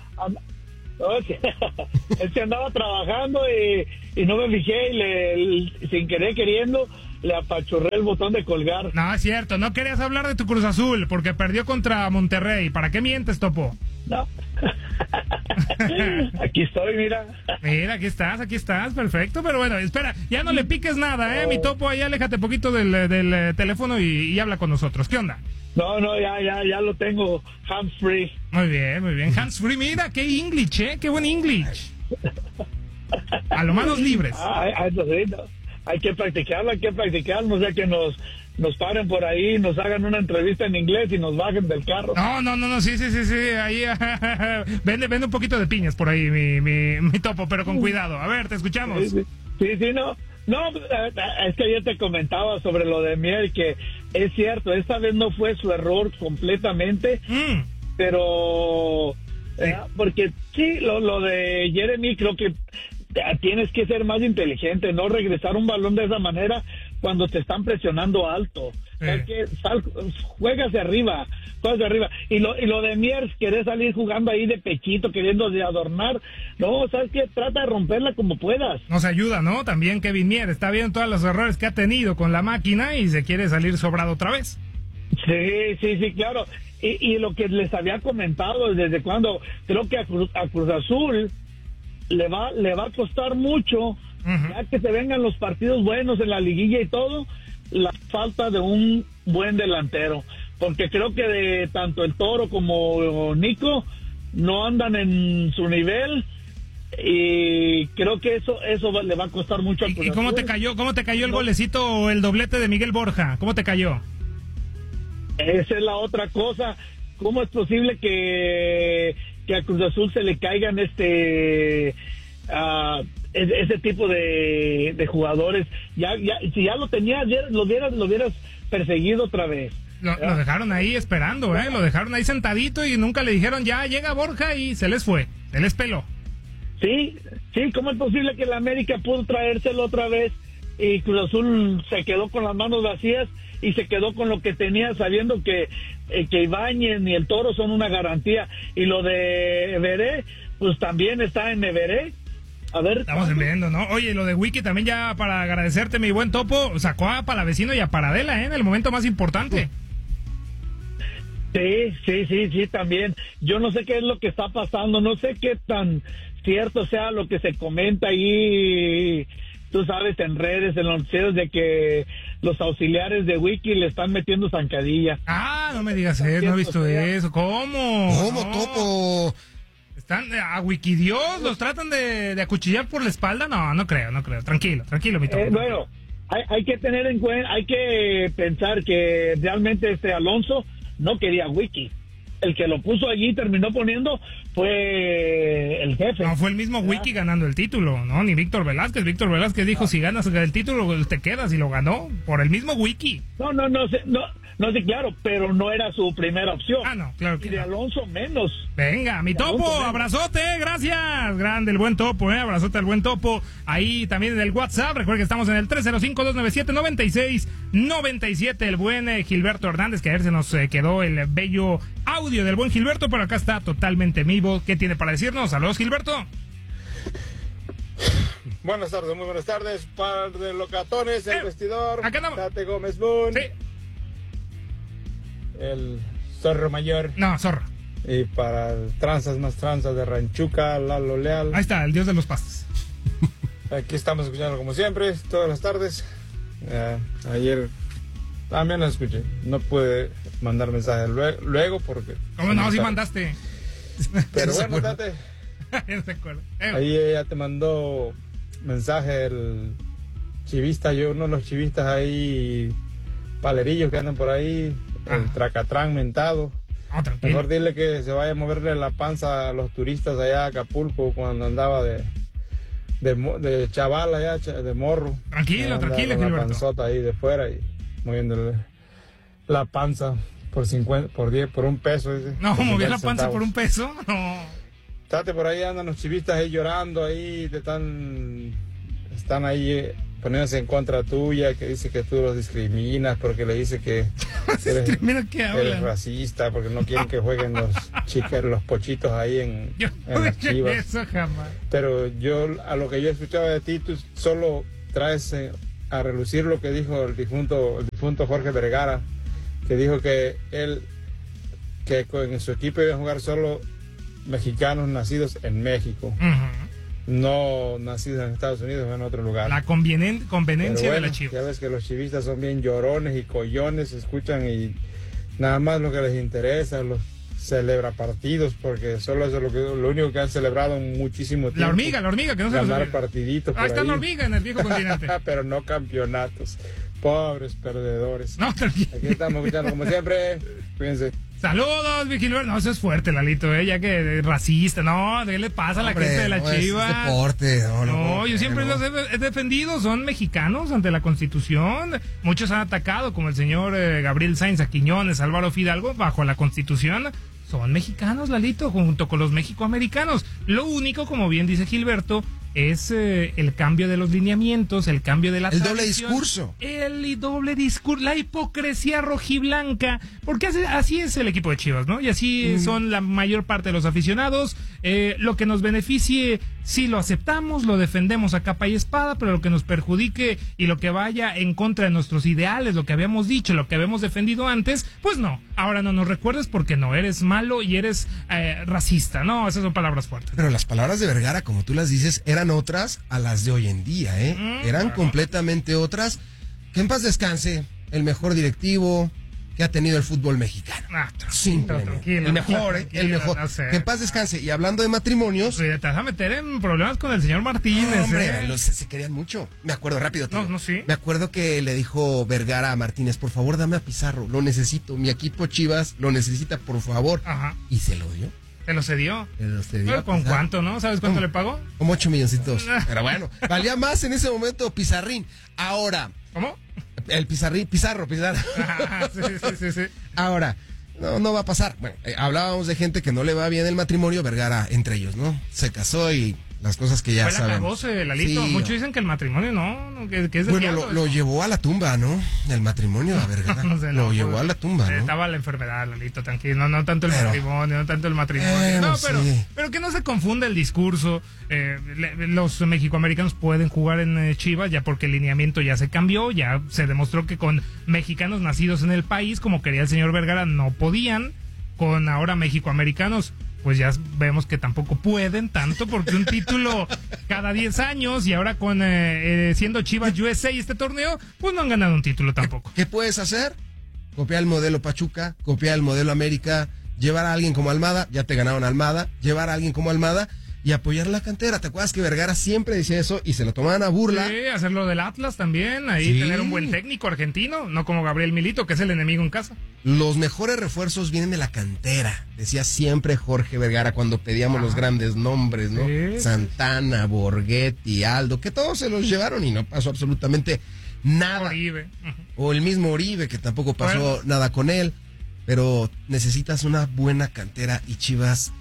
Es que andaba trabajando y no me fijé y sin querer queriendo le apachurré el botón de colgar. No, es cierto, no querías hablar de tu Cruz Azul porque perdió contra Monterrey. ¿Para qué mientes, Topo? No. Aquí estoy, mira. Mira, aquí estás, perfecto. Pero bueno, espera, ya no le piques nada, mi Topo. Ahí aléjate poquito del teléfono y habla con nosotros. ¿Qué onda? No, ya lo tengo hands free. Muy bien, hands free. Mira, qué English, qué buen English. A lo manos libres. Hay que practicar, no sea que nos paren por ahí, nos hagan una entrevista en inglés y nos bajen del carro. No, sí, ahí vende un poquito de piñas por ahí, mi Topo, pero con cuidado. A ver, te escuchamos. Sí, no, es que ayer te comentaba sobre lo de Mier, que es cierto, esta vez no fue su error completamente, pero porque sí, lo de Jeremy creo que tienes que ser más inteligente, no regresar un balón de esa manera cuando te están presionando alto. Es que juega hacia arriba. Y lo de Mier, querer salir jugando ahí de pechito, queriendo de adornar. No, ¿sabes qué? Trata de romperla como puedas. Nos ayuda, ¿no? También Kevin Mier está viendo todos los errores que ha tenido con la máquina y se quiere salir sobrado otra vez. Sí, claro. Y lo que les había comentado desde cuando, creo que a Cruz Azul le va a costar mucho, ya que se vengan los partidos buenos en la liguilla y todo, la falta de un buen delantero, porque creo que de tanto el Toro como Nico no andan en su nivel y creo que eso le va a costar mucho a Cruz Azul. ¿Y cómo te cayó el golecito o el doblete de Miguel Borja? ¿Cómo te cayó? Esa es la otra cosa. ¿Cómo es posible que a Cruz Azul se le caigan ese tipo de jugadores? Si ya lo tenías, lo hubieras perseguido otra vez. Lo dejaron ahí esperando, lo dejaron ahí sentadito y nunca le dijeron ya llega Borja y se les fue, se les peló. Sí, ¿cómo es posible que la América pudo traérselo otra vez y Cruz Azul se quedó con las manos vacías y se quedó con lo que tenía, sabiendo que Ibáñez ni el Toro son una garantía? Y lo de Everé, pues también está en Everé. A ver, estamos viendo, ¿no? Oye, lo de Wiki también, ya para agradecerte, mi buen Topo, sacó a Palavecino y a Paradela, en el momento más importante. Sí, también. Yo no sé qué es lo que está pasando, no sé qué tan cierto sea lo que se comenta ahí, tú sabes, en redes, en los noticieros, de que los auxiliares de Wiki le están metiendo zancadilla. No me digas eso, no he visto eso. ¿Cómo, Topo? ¿Están a Wikidios? ¿Los tratan de acuchillar por la espalda? No creo. Tranquilo, mi Topo. Bueno, hay que tener en cuenta, hay que pensar que realmente Alonso no quería Wiki. El que lo puso allí y terminó poniendo fue el jefe. No fue el mismo Wiki ganando el título, ¿no? Ni Víctor Velázquez. Víctor Velázquez dijo, si ganas el título, te quedas, y lo ganó por el mismo Wiki. No sé, claro, pero no era su primera opción. No, claro que y de Alonso menos. Venga, mi Topo, abrazote, gracias. Grande el buen Topo, abrazote al buen Topo. Ahí también en el WhatsApp, recuerda que estamos en el 305-297-9697. El buen Gilberto Hernández, que ayer se nos quedó el bello audio del buen Gilberto, pero acá está totalmente vivo. ¿Qué tiene para decirnos? Saludos, Gilberto. Buenas tardes, muy buenas tardes. Par de locatones, el vestidor. Acá andamos. Tate Gómez Boone. Sí. El Zorro Mayor. No, Zorro. Y para tranzas más tranzas de Ranchuca, Lalo Leal. Ahí está, el dios de los pastos. Aquí estamos escuchando como siempre, todas las tardes. Ayer también lo escuché. No pude mandar mensaje luego porque... ¿Cómo no? Sí mandaste. Pero bueno, Tate. Ahí ella te mandó mensaje el chivista, uno de los chivistas ahí, palerillos que andan por ahí. El tracatrán mentado. Mejor dile que se vaya a moverle la panza a los turistas allá a Acapulco cuando andaba de de chaval allá, de morro. Tranquilo, con la panzota ahí de fuera y moviéndole la panza por 50, por un peso. Dice, no, mover la panza por un peso, no. Estate por ahí, andan los chivistas ahí llorando, ahí están ahí poniéndose en contra tuya, que dice que tú los discriminas, porque le dice que eres racista, porque no quieren que jueguen los pochitos ahí en las Chivas. Eso jamás. Pero a lo que yo he escuchado de ti, tú solo traes a relucir lo que dijo el difunto Jorge Vergara, que dijo que en su equipo iba a jugar solo mexicanos nacidos en México. No nacidos en Estados Unidos o en otro lugar. La conveniencia de la Chivas. Ya ves que los chivistas son bien llorones y collones, escuchan y nada más lo que les interesa, los celebra partidos, porque solo eso es lo único que han celebrado en muchísimo tiempo. La hormiga, que no se ganar partiditos. Está la hormiga en el viejo continente. Pero no campeonatos. Pobres perdedores. No, aquí estamos escuchando como siempre. Cuídense. Saludos, Vigilbert. No, eso es fuerte, Lalito, ya que racista. No, ¿qué le pasa a la gente de la Chivas? Es deporte. No, yo siempre los he defendido. Son mexicanos ante la Constitución. Muchos han atacado, como el señor Gabriel Sainz a Quiñones, Álvaro Fidalgo, bajo la Constitución. Son mexicanos, Lalito, junto con los mexicoamericanos. Lo único, como bien dice Gilberto, es el cambio de los lineamientos, el cambio de la tradición, doble discurso. El doble discurso, la hipocresía rojiblanca, porque así es el equipo de Chivas, ¿no? Y así son la mayor parte de los aficionados. Lo que nos beneficie, sí lo aceptamos, lo defendemos a capa y espada, pero lo que nos perjudique y lo que vaya en contra de nuestros ideales, lo que habíamos dicho, lo que habíamos defendido antes, pues no. Ahora no nos recuerdes porque no, eres malo y eres racista. No, esas son palabras fuertes. Pero las palabras de Vergara, como tú las dices, eran otras a las de hoy en día, eran completamente otras. Que en paz descanse el mejor directivo que ha tenido el fútbol mexicano. Tranquilo, el mejor, el mejor. No sé. Que en paz descanse. Y hablando de matrimonios, te vas a meter en problemas con el señor Martínez. No, hombre, se querían mucho. Me acuerdo rápido. Tío. Sí. Me acuerdo que le dijo Vergara a Martínez, por favor, dame a Pizarro, lo necesito. Mi equipo Chivas lo necesita, por favor. Ajá. Y se lo dio. ¿Se lo cedió? ¿Pero con cuánto, no? ¿Sabes cuánto le pagó? Como 8 milloncitos. Pero bueno, valía más en ese momento Pizarrín. Ahora. ¿Cómo? El Pizarro. Sí. Ahora, no va a pasar. Bueno, hablábamos de gente que no le va bien el matrimonio, Vergara entre ellos, ¿no? Se casó y las cosas que ya sabemos. Lalito. Sí, muchos dicen que el matrimonio que es bueno, lo llevó a la tumba, ¿no? El matrimonio a Vergara. Lo llevó a la tumba, ¿no? Estaba la enfermedad, Lalito, tranquilo. No tanto el matrimonio, no tanto el matrimonio. No, pero que no se confunda el discurso. Los mexicoamericanos pueden jugar en Chivas ya porque el lineamiento ya se cambió. Ya se demostró que con mexicanos nacidos en el país, como quería el señor Vergara, no podían. Con ahora mexicoamericanos, pues ya vemos que tampoco pueden tanto, porque un título cada 10 años y ahora con siendo Chivas USA y este torneo, pues no han ganado un título tampoco. ¿Qué puedes hacer? Copiar el modelo Pachuca, copiar el modelo América, llevar a alguien como Almada, ya te ganaron Almada, llevar a alguien como Almada y apoyar la cantera. ¿Te acuerdas que Vergara siempre decía eso y se lo tomaban a burla? Sí, hacerlo del Atlas también, ahí tener un buen técnico argentino, no como Gabriel Milito, que es el enemigo en casa. Los mejores refuerzos vienen de la cantera, decía siempre Jorge Vergara cuando pedíamos los grandes nombres, ¿no? Sí. Santana, Borghetti, Aldo, que todos se los llevaron y no pasó absolutamente nada. Oribe. O el mismo Oribe, que tampoco pasó nada con él, pero necesitas una buena cantera y Chivas...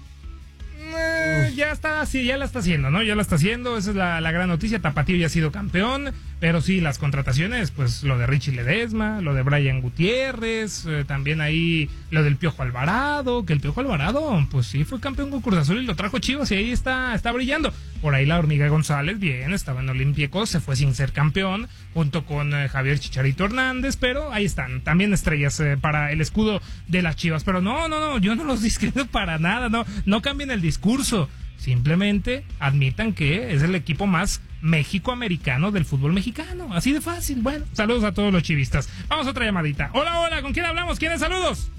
Ya está así, ya la está haciendo, ¿no? Ya la está haciendo, esa es la gran noticia. Tapatío ya ha sido campeón, pero sí, las contrataciones, pues lo de Richie Ledesma, lo de Brian Gutiérrez, también ahí lo del Piojo Alvarado, que el Piojo Alvarado, pues sí, fue campeón con Cruz Azul y lo trajo Chivas y ahí está brillando. Por ahí la Hormiga González, bien, estaba en Olympiacos, se fue sin ser campeón, junto con Javier Chicharito Hernández, pero ahí están, también estrellas para el escudo de las Chivas. Pero no, yo no los discrimino para nada, no cambien el discurso, simplemente admitan que es el equipo más mexicoamericano del fútbol mexicano, así de fácil. Bueno, saludos a todos los chivistas. Vamos a otra llamadita. Hola, ¿con quién hablamos? ¿Quiénes? Saludos.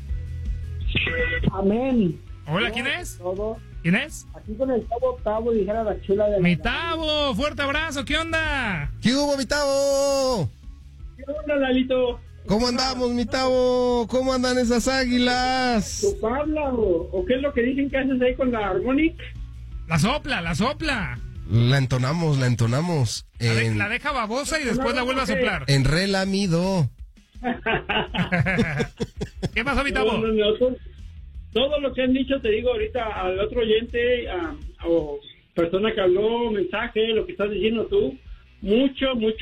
Amén. Hola, ¿quién es? ¿Quién es? Aquí con el Tavo, dijera la chula de... Mi Tavo, fuerte abrazo, ¿qué onda? ¿Qué hubo, mi Tavo? ¿Qué onda, Lalito? ¿Cómo andamos, mi Tavo? ¿Cómo andan esas águilas? ¿Tu habla o qué es lo que dicen que haces ahí con la Harmonic? La sopla. La entonamos. La deja babosa y después la vuelve a soplar. En re, la, mi, do. ¿Qué pasó, mi Tavo? Todo lo que han dicho, te digo ahorita al otro oyente, o persona que habló, mensaje, lo que estás diciendo tú, mucho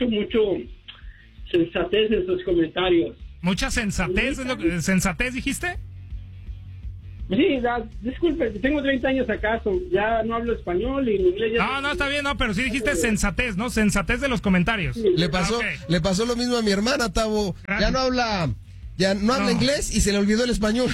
sensatez en sus comentarios. ¿Mucha sensatez? ¿Sensatez dijiste? Sí, disculpe, tengo 30 años acaso, ya no hablo español y en inglés ya... No, está bien, no, pero sí dijiste sensatez, ¿no? Sensatez de los comentarios. Sí. Le pasó lo mismo a mi hermana, Tavo. Ya no habla inglés y se le olvidó el español.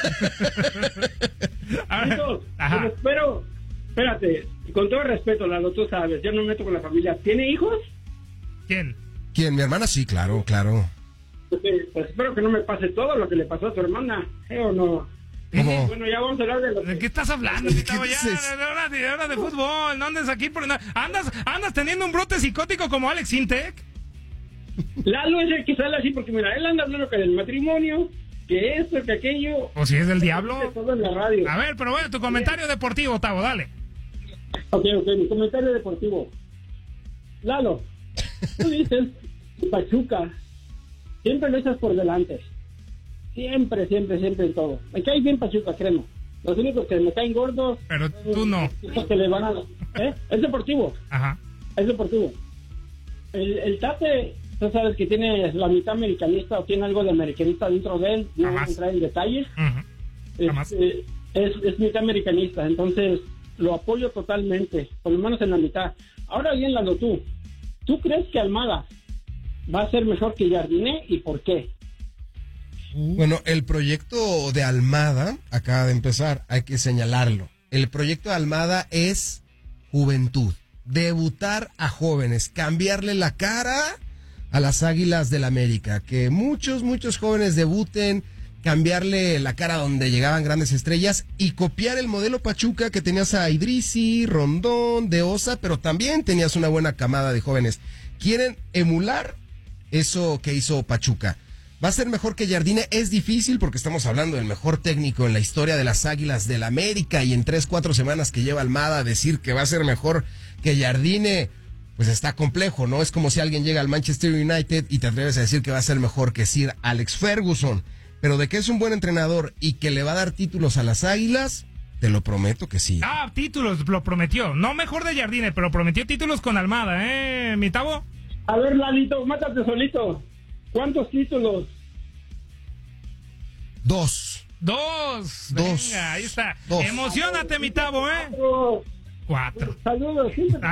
Pero, espérate, con todo respeto, Lalo, tú sabes, yo no me meto con la familia. ¿Tiene hijos? ¿Quién? ¿Mi hermana? Sí, claro. Pues espero que no me pase todo lo que le pasó a tu hermana, ¿o no? ¿Cómo? Bueno, ya vamos a hablar ¿De qué estás hablando? Hora de fútbol, no andes aquí por nada. ¿Andas teniendo un brote psicótico como Alex Intec? Lalo es el que sale así porque mira, él anda hablando que del matrimonio, que esto, que aquello. ¿O si es del diablo? Todo en la radio. A ver, pero bueno, tu comentario deportivo, Tavo, dale. Ok, mi comentario deportivo. Lalo, tú dices Pachuca, siempre lo echas por delante. Siempre en todo. Me cae bien Pachuca, créeme. Los únicos que me caen gordos... Pero tú no. Que le van a... Es deportivo. Ajá. Es deportivo. El Tate, tú sabes que tiene la mitad americanista o tiene algo de americanista dentro de él. No voy a entrar en detalles. Es mitad americanista, entonces lo apoyo totalmente, por lo menos en la mitad. Ahora bien, Lalo, ¿tú crees que Almada va a ser mejor que Jardiné y por qué? Bueno, el proyecto de Almada acaba de empezar, hay que señalarlo. El proyecto de Almada es juventud, debutar a jóvenes, cambiarle la cara a las Águilas del América, que muchos jóvenes debuten, cambiarle la cara donde llegaban grandes estrellas y copiar el modelo Pachuca que tenías a Idrisi, Rondón, De Osa, pero también tenías una buena camada de jóvenes. Quieren emular eso que hizo Pachuca. ¿Va a ser mejor que Jardine? Es difícil porque estamos hablando del mejor técnico en la historia de las Águilas del América y en 3-4 semanas que lleva Almada decir que va a ser mejor que Jardine, pues está complejo, ¿no? Es como si alguien llega al Manchester United y te atreves a decir que va a ser mejor que Sir Alex Ferguson. Pero de que es un buen entrenador y que le va a dar títulos a las Águilas, te lo prometo que sí. Títulos, lo prometió. No mejor de Jardine, pero prometió títulos con Almada, mi Tavo. A ver, Lalito, mátate solito. ¿Cuántos títulos? 2. Venga, ahí está. 2. Emocionate, mi Tavo, 4. Saludos.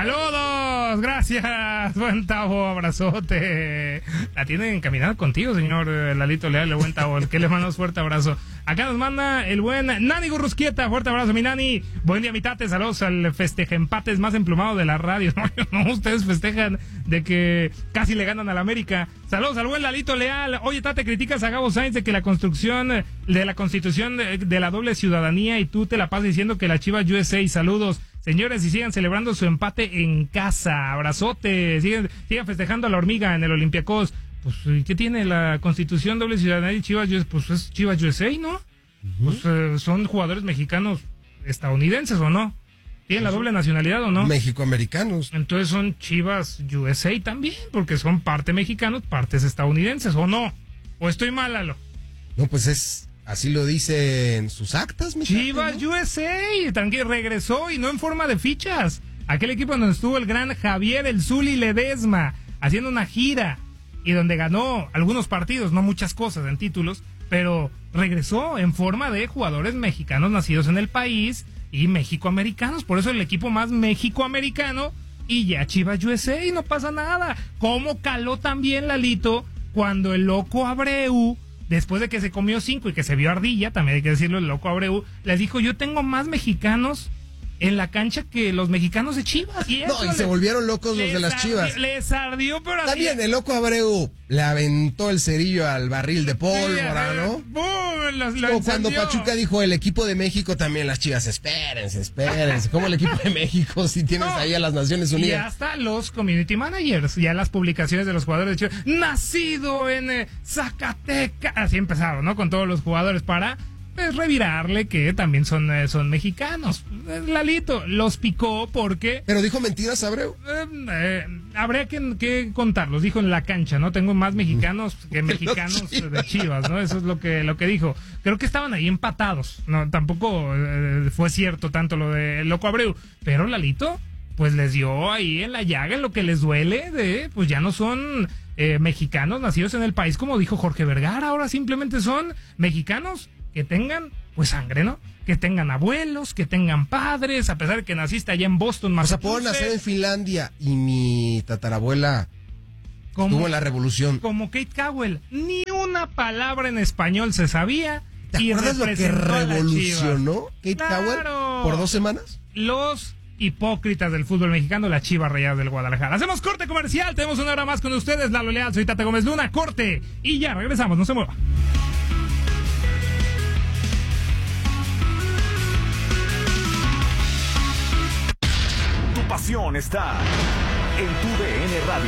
Gracias, buen Tavo, abrazote. La tienen encaminada contigo, señor Lalito Leal, el buen Tavo, el que le manda un fuerte abrazo. Acá nos manda el buen Nani Gurrusquieta, fuerte abrazo, mi Nani. Buen día, mi tate, saludos al festejempates más emplumado de la radio. No, ustedes festejan de que casi le ganan al América. Saludos al buen Lalito Leal. Oye, tate, criticas a Gabo Sainz de que la construcción de la constitución de la doble ciudadanía y tú te la pasas diciendo que la Chivas USA. Saludos. Señores, y sigan celebrando su empate en casa. Abrazote. Sigan festejando a la hormiga en el Olympiacos. Pues, ¿qué tiene la Constitución doble ciudadanía y Chivas? Pues es Chivas USA, ¿no? Pues son jugadores mexicanos estadounidenses, ¿o no? ¿Tienen la doble nacionalidad o no? Mexicoamericanos. Entonces son Chivas USA también, porque son parte mexicanos, partes estadounidenses, ¿o no? ¿O estoy mal, Lalo? No, pues es... Así lo dicen sus actas, mi Chivas, ¿no? USA, tranquilo, regresó y no en forma de fichas. Aquel equipo donde estuvo el gran Javier El Zuli Ledesma haciendo una gira y donde ganó algunos partidos, no muchas cosas en títulos, pero regresó en forma de jugadores mexicanos nacidos en el país y mexicoamericanos. Por eso el equipo más mexicoamericano y ya Chivas USA y no pasa nada. ¿Cómo caló también Lalito cuando el loco Abreu, después de que se comió 5 y que se vio ardilla, también hay que decirlo, el loco Abreu, les dijo, yo tengo más mexicanos en la cancha que los mexicanos de Chivas? Y se volvieron locos los de las Chivas. Les ardió, pero así... También el loco Abreu le aventó el cerillo al barril de pólvora, ¿no? Como cuando Pachuca dijo, el equipo de México también, las Chivas, espérense. ¿Cómo el equipo de México si tienes ahí a las Naciones Unidas? Y hasta los community managers, ya las publicaciones de los jugadores de Chivas, nacido en Zacatecas, así empezaron, ¿no? Con todos los jugadores para pues revirarle que también son mexicanos. Lalito los picó porque... ¿Pero dijo mentiras, Abreu? Habría que contarlos, dijo en la cancha, ¿no? Tengo más mexicanos que mexicanos de Chivas, ¿no? Eso es lo que dijo. Creo que estaban ahí empatados, no, tampoco fue cierto tanto lo de Loco Abreu, pero Lalito, pues les dio ahí en la llaga, en lo que les duele, pues ya no son mexicanos nacidos en el país, como dijo Jorge Vergara, ahora simplemente son mexicanos que tengan, pues sangre, ¿no? Que tengan abuelos, que tengan padres, a pesar de que naciste allá en Boston, Massachusetts. O sea, puedo nacer en Finlandia y mi tatarabuela estuvo en la revolución. Como Kate Cowell, ni una palabra en español se sabía. ¿Te acuerdas lo que revolucionó Kate Cowell por 2 semanas? Los hipócritas del fútbol mexicano, la Chivas Rayadas del Guadalajara. Hacemos corte comercial, tenemos 1 hora más con ustedes, Lalo Leal, soy Tata Gómez Luna, corte, y ya regresamos, no se mueva. Pasión está en tu DN Radio.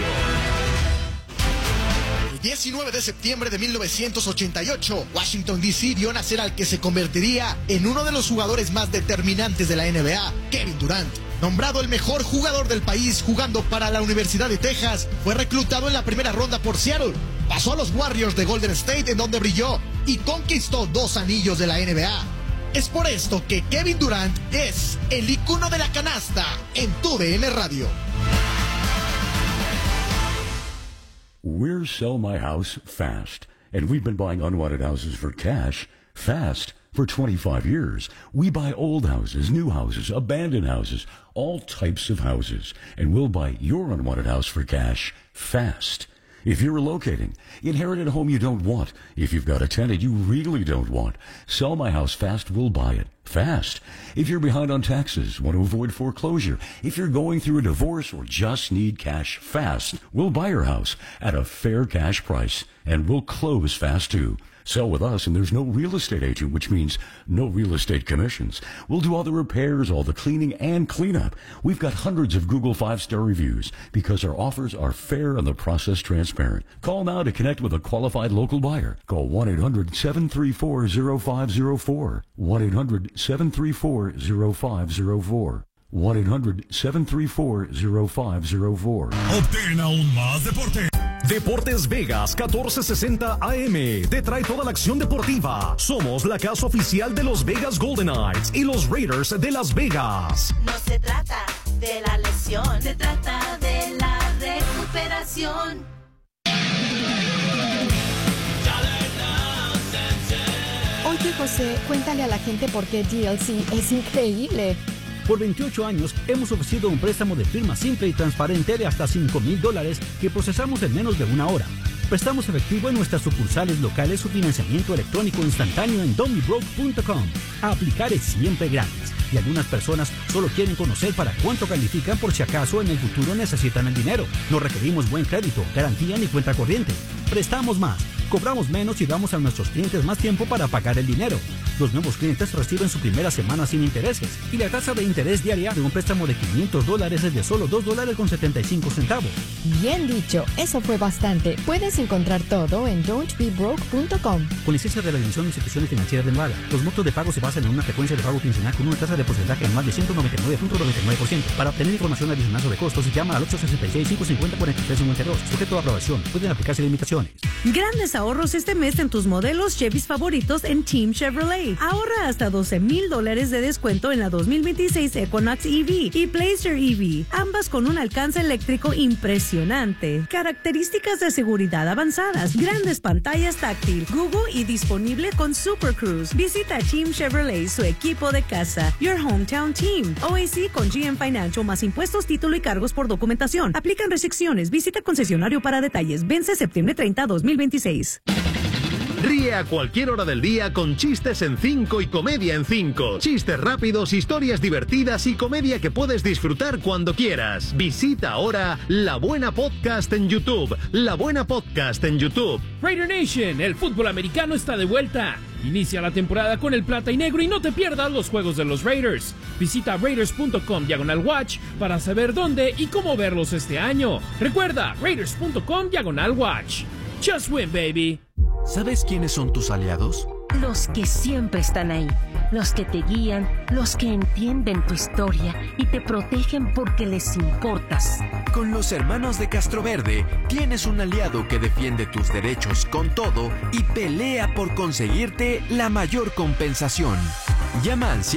El 19 de septiembre de 1988, Washington D.C. vio nacer al que se convertiría en uno de los jugadores más determinantes de la NBA, Kevin Durant. Nombrado el mejor jugador del país jugando para la Universidad de Texas, fue reclutado en la primera ronda por Seattle. Pasó a los Warriors de Golden State, en donde brilló y conquistó 2 anillos de la NBA. Es por esto que Kevin Durant es el ícono de la canasta en tu DN Radio. We're Sell My House Fast, and we've been buying unwanted houses for cash fast for 25 years. We buy old houses, new houses, abandoned houses, all types of houses, and we'll buy your unwanted house for cash fast. If you're relocating, inherit a home you don't want. If you've got a tenant you really don't want, Sell My House Fast will buy it fast. If you're behind on taxes, want to avoid foreclosure, if you're going through a divorce or just need cash fast, we'll buy your house at a fair cash price, and we'll close fast too. Sell with us, and there's no real estate agent, which means no real estate commissions. We'll do all the repairs, all the cleaning, and cleanup. We've got hundreds of Google 5-star reviews because our offers are fair and the process transparent. Call now to connect with a qualified local buyer. Call 1-800-734-0504. 1-800-734-0504. 1-800-734-0504. Obtén aún más deporte. Deportes Vegas 1460 AM te trae toda la acción deportiva. Somos la casa oficial de los Vegas Golden Knights y los Raiders de Las Vegas. No se trata de la lesión, se trata de la recuperación. Oye, José, cuéntale a la gente por qué GLC es increíble. Por 28 años hemos ofrecido un préstamo de firma simple y transparente de hasta $5,000 que procesamos en menos de 1 hora. Prestamos efectivo en nuestras sucursales locales o financiamiento electrónico instantáneo en don'tbebroke.com. Aplicar es siempre gratis y algunas personas solo quieren conocer para cuánto califican por si acaso en el futuro necesitan el dinero. No requerimos buen crédito, garantía ni cuenta corriente. Prestamos más, cobramos menos y damos a nuestros clientes más tiempo para pagar el dinero. Los nuevos clientes reciben su primera semana sin intereses y la tasa de interés diaria de un préstamo de $500 es de solo $2.75. Bien dicho, eso fue bastante. Puedes encontrar todo en don'tbebroke.com. Con licencia de la División de Instituciones Financieras de Nevada, los montos de pago se basan en una frecuencia de pago quincenal con una tasa de porcentaje anual de 199.99%. Para obtener información adicional sobre costos, llama al 866-550-4352. Sujeto a aprobación. Pueden aplicarse limitaciones. Grandes ahorros este mes en tus modelos Chevys favoritos en Team Chevrolet. Ahorra hasta $12,000 de descuento en la 2026 Equinox EV y Blazer EV, ambas con un alcance eléctrico impresionante. Características de seguridad avanzadas, grandes pantallas táctil, Google y disponible con Super Cruise. Visita Team Chevrolet, su equipo de casa. Your Hometown Team. OAC con GM Financial más impuestos, título y cargos por documentación. Aplican restricciones. Visita concesionario para detalles. Vence septiembre 30, 2026. Ríe a cualquier hora del día con Chistes en 5 y Comedia en 5. Chistes rápidos, historias divertidas y comedia que puedes disfrutar cuando quieras. Visita ahora La Buena Podcast en YouTube. La Buena Podcast en YouTube. Raider Nation, el fútbol americano está de vuelta. Inicia la temporada con el plata y negro y no te pierdas los juegos de los Raiders. Visita raiders.com/watch para saber dónde y cómo verlos este año. Recuerda, raiders.com/watch. Just win, baby. ¿Sabes quiénes son tus aliados? los que siempre están ahí, los que te guían, los que entienden tu historia y te protegen porque les importas. Con los hermanos de Castroverde tienes un aliado que defiende tus derechos con todo y pelea por conseguirte la mayor compensación. Llama al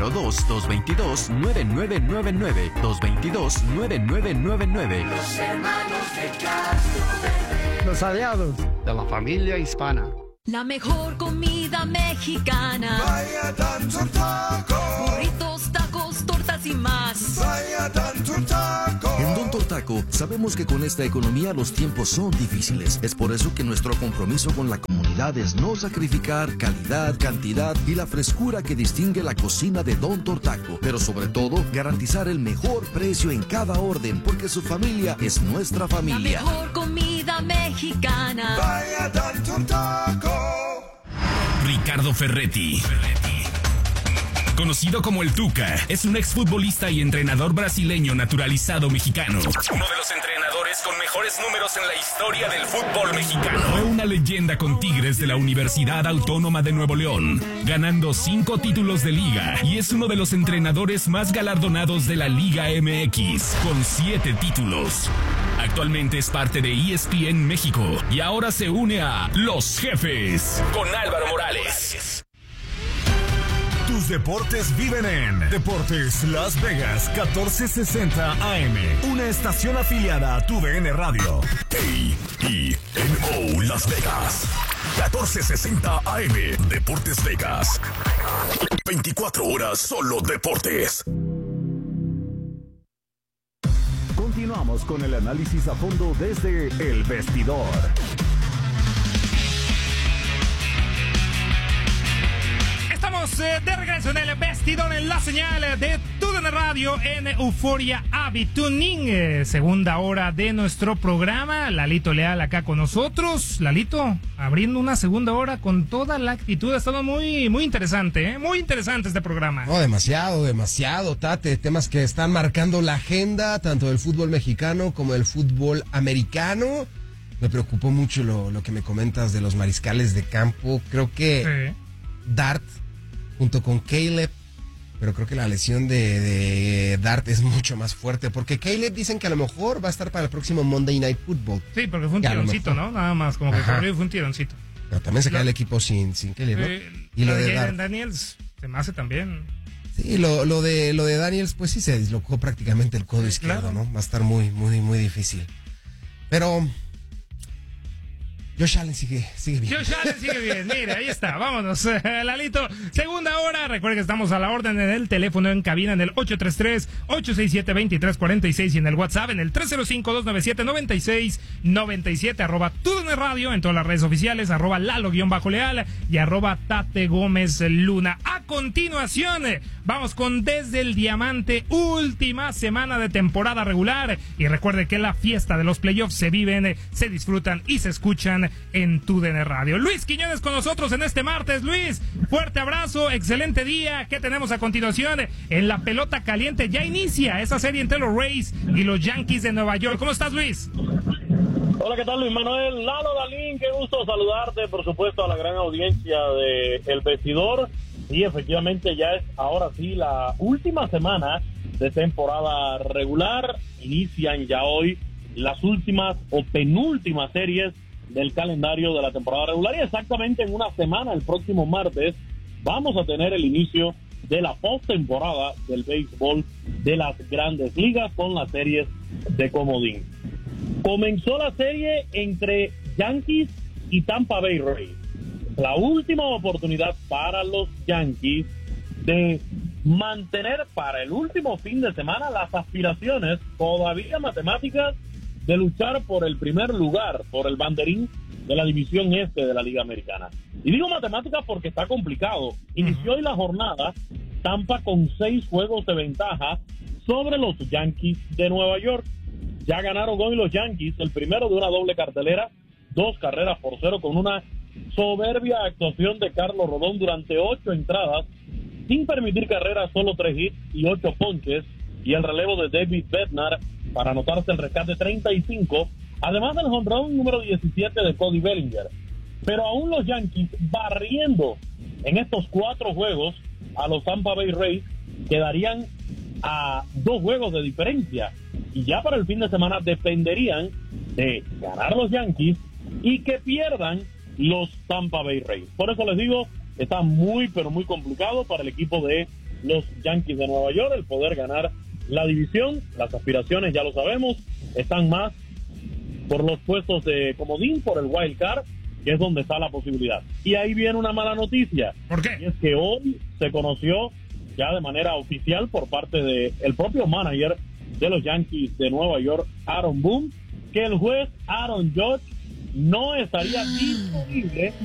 702-222-9999, 222-9999. Los hermanos de Castroverde. Los aliados de la familia hispana. La mejor comida mexicana. Vaya Don Taco. Burritos, tacos, tortas y más. Vaya Don Taco. En Don Tortaco sabemos que con esta economía los tiempos son difíciles. Es por eso que nuestro compromiso con la comunidad es no sacrificar calidad, cantidad y la frescura que distingue la cocina de Don Tortaco. Pero sobre todo, garantizar el mejor precio en cada orden, porque su familia es nuestra familia. La mejor comida mexicana. Vaya Don Taco. Ricardo Ferretti. Conocido como el Tuca, es un exfutbolista y entrenador brasileño naturalizado mexicano. Uno de los entrenadores con mejores números en la historia del fútbol mexicano. Fue una leyenda con Tigres de la Universidad Autónoma de Nuevo León, ganando 5 títulos de liga, y es uno de los entrenadores más galardonados de la Liga MX, con 7 títulos. Actualmente es parte de ESPN México y ahora se une a Los Jefes con Álvaro Morales. Tus deportes viven en Deportes Las Vegas 1460 AM, una estación afiliada a TUDN Radio. KENO Las Vegas 1460 AM, Deportes Vegas. 24 horas solo deportes. Continuamos con el análisis a fondo desde El Vestidor. Estamos de regreso en El Vestidor, en la señal de TUDN Radio en Euforia Tuning. Segunda hora de nuestro programa. Lalito Leal acá con nosotros. Lalito, abriendo una segunda hora con toda la actitud. Ha estado muy interesante, ¿eh? Muy interesante este programa. No, demasiado, Tate. Temas que están marcando la agenda, tanto del fútbol mexicano como del fútbol americano. Me preocupó mucho lo que me comentas de los mariscales de campo. Creo que Dart junto con Caleb, pero creo que la lesión de Dart es mucho más fuerte, porque Caleb dicen que a lo mejor va a estar para el próximo Monday Night Football. Sí, porque fue un tironcito, ¿no? Nada más, como que corrió y fue un tironcito. Pero también se cae el equipo sin Caleb, ¿no? Y lo de Daniels se me hace también. Sí, lo de Daniels, pues sí se dislocó prácticamente el codo izquierdo, claro, ¿no? Va a estar muy difícil. Pero Josh Allen sigue bien. Josh Allen sigue bien, mira, ahí está, vámonos, Lalito. Segunda hora, recuerden que estamos a la orden en el teléfono en cabina en el 833-867-2346 y en el WhatsApp en el 305-297-9697, @TUDN Radio, en todas las redes oficiales, @Lalo_Leal y @Tate Gómez Luna. A continuación, vamos con Desde el Diamante, última semana de temporada regular, y recuerde que la fiesta de los playoffs se viven, se disfrutan y se escuchan en TUDN Radio. Luis Quiñones con nosotros en este martes. Luis, fuerte abrazo, excelente día. ¿Qué tenemos a continuación? En la pelota caliente ya inicia esa serie entre los Rays y los Yankees de Nueva York. ¿Cómo estás, Luis? Hola, ¿qué tal, Luis Manuel? Lalo, Dalín, qué gusto saludarte, por supuesto, a la gran audiencia de El Vestidor. Y efectivamente ya es ahora sí la última semana de temporada regular. Inician ya hoy las últimas o penúltimas series del calendario de la temporada regular, y exactamente en una semana, el próximo martes, vamos a tener el inicio de la postemporada del béisbol de las Grandes Ligas con las series de comodín. Comenzó la serie entre Yankees y Tampa Bay Rays. La última oportunidad para los Yankees de mantener para el último fin de semana las aspiraciones todavía matemáticas de luchar por el primer lugar, por el banderín de la división este de la Liga Americana. Y digo matemáticas porque está complicado. Inició hoy la jornada Tampa con 6 juegos de ventaja sobre los Yankees de Nueva York. Ya ganaron hoy los Yankees, el primero de una doble cartelera, 2-0 con una soberbia actuación de Carlos Rodón durante 8 entradas, sin permitir carreras, solo 3 hits y 8 ponches, y el relevo de David Bednar para anotarse el rescate 35, además del jonrón número 17 de Cody Bellinger. Pero aún los Yankees barriendo en estos 4 juegos a los Tampa Bay Rays quedarían a 2 juegos de diferencia. Y ya para el fin de semana dependerían de ganar los Yankees y que pierdan los Tampa Bay Rays. Por eso les digo, está muy, pero muy complicado para el equipo de los Yankees de Nueva York el poder ganar la división. Las aspiraciones, ya lo sabemos, están más por los puestos de comodín, por el wild card, que es donde está la posibilidad. Y ahí viene una mala noticia. ¿Por qué? Y es que hoy se conoció ya de manera oficial por parte del propio manager de los Yankees de Nueva York, Aaron Boone, que el juez Aaron Judge no estaría disponible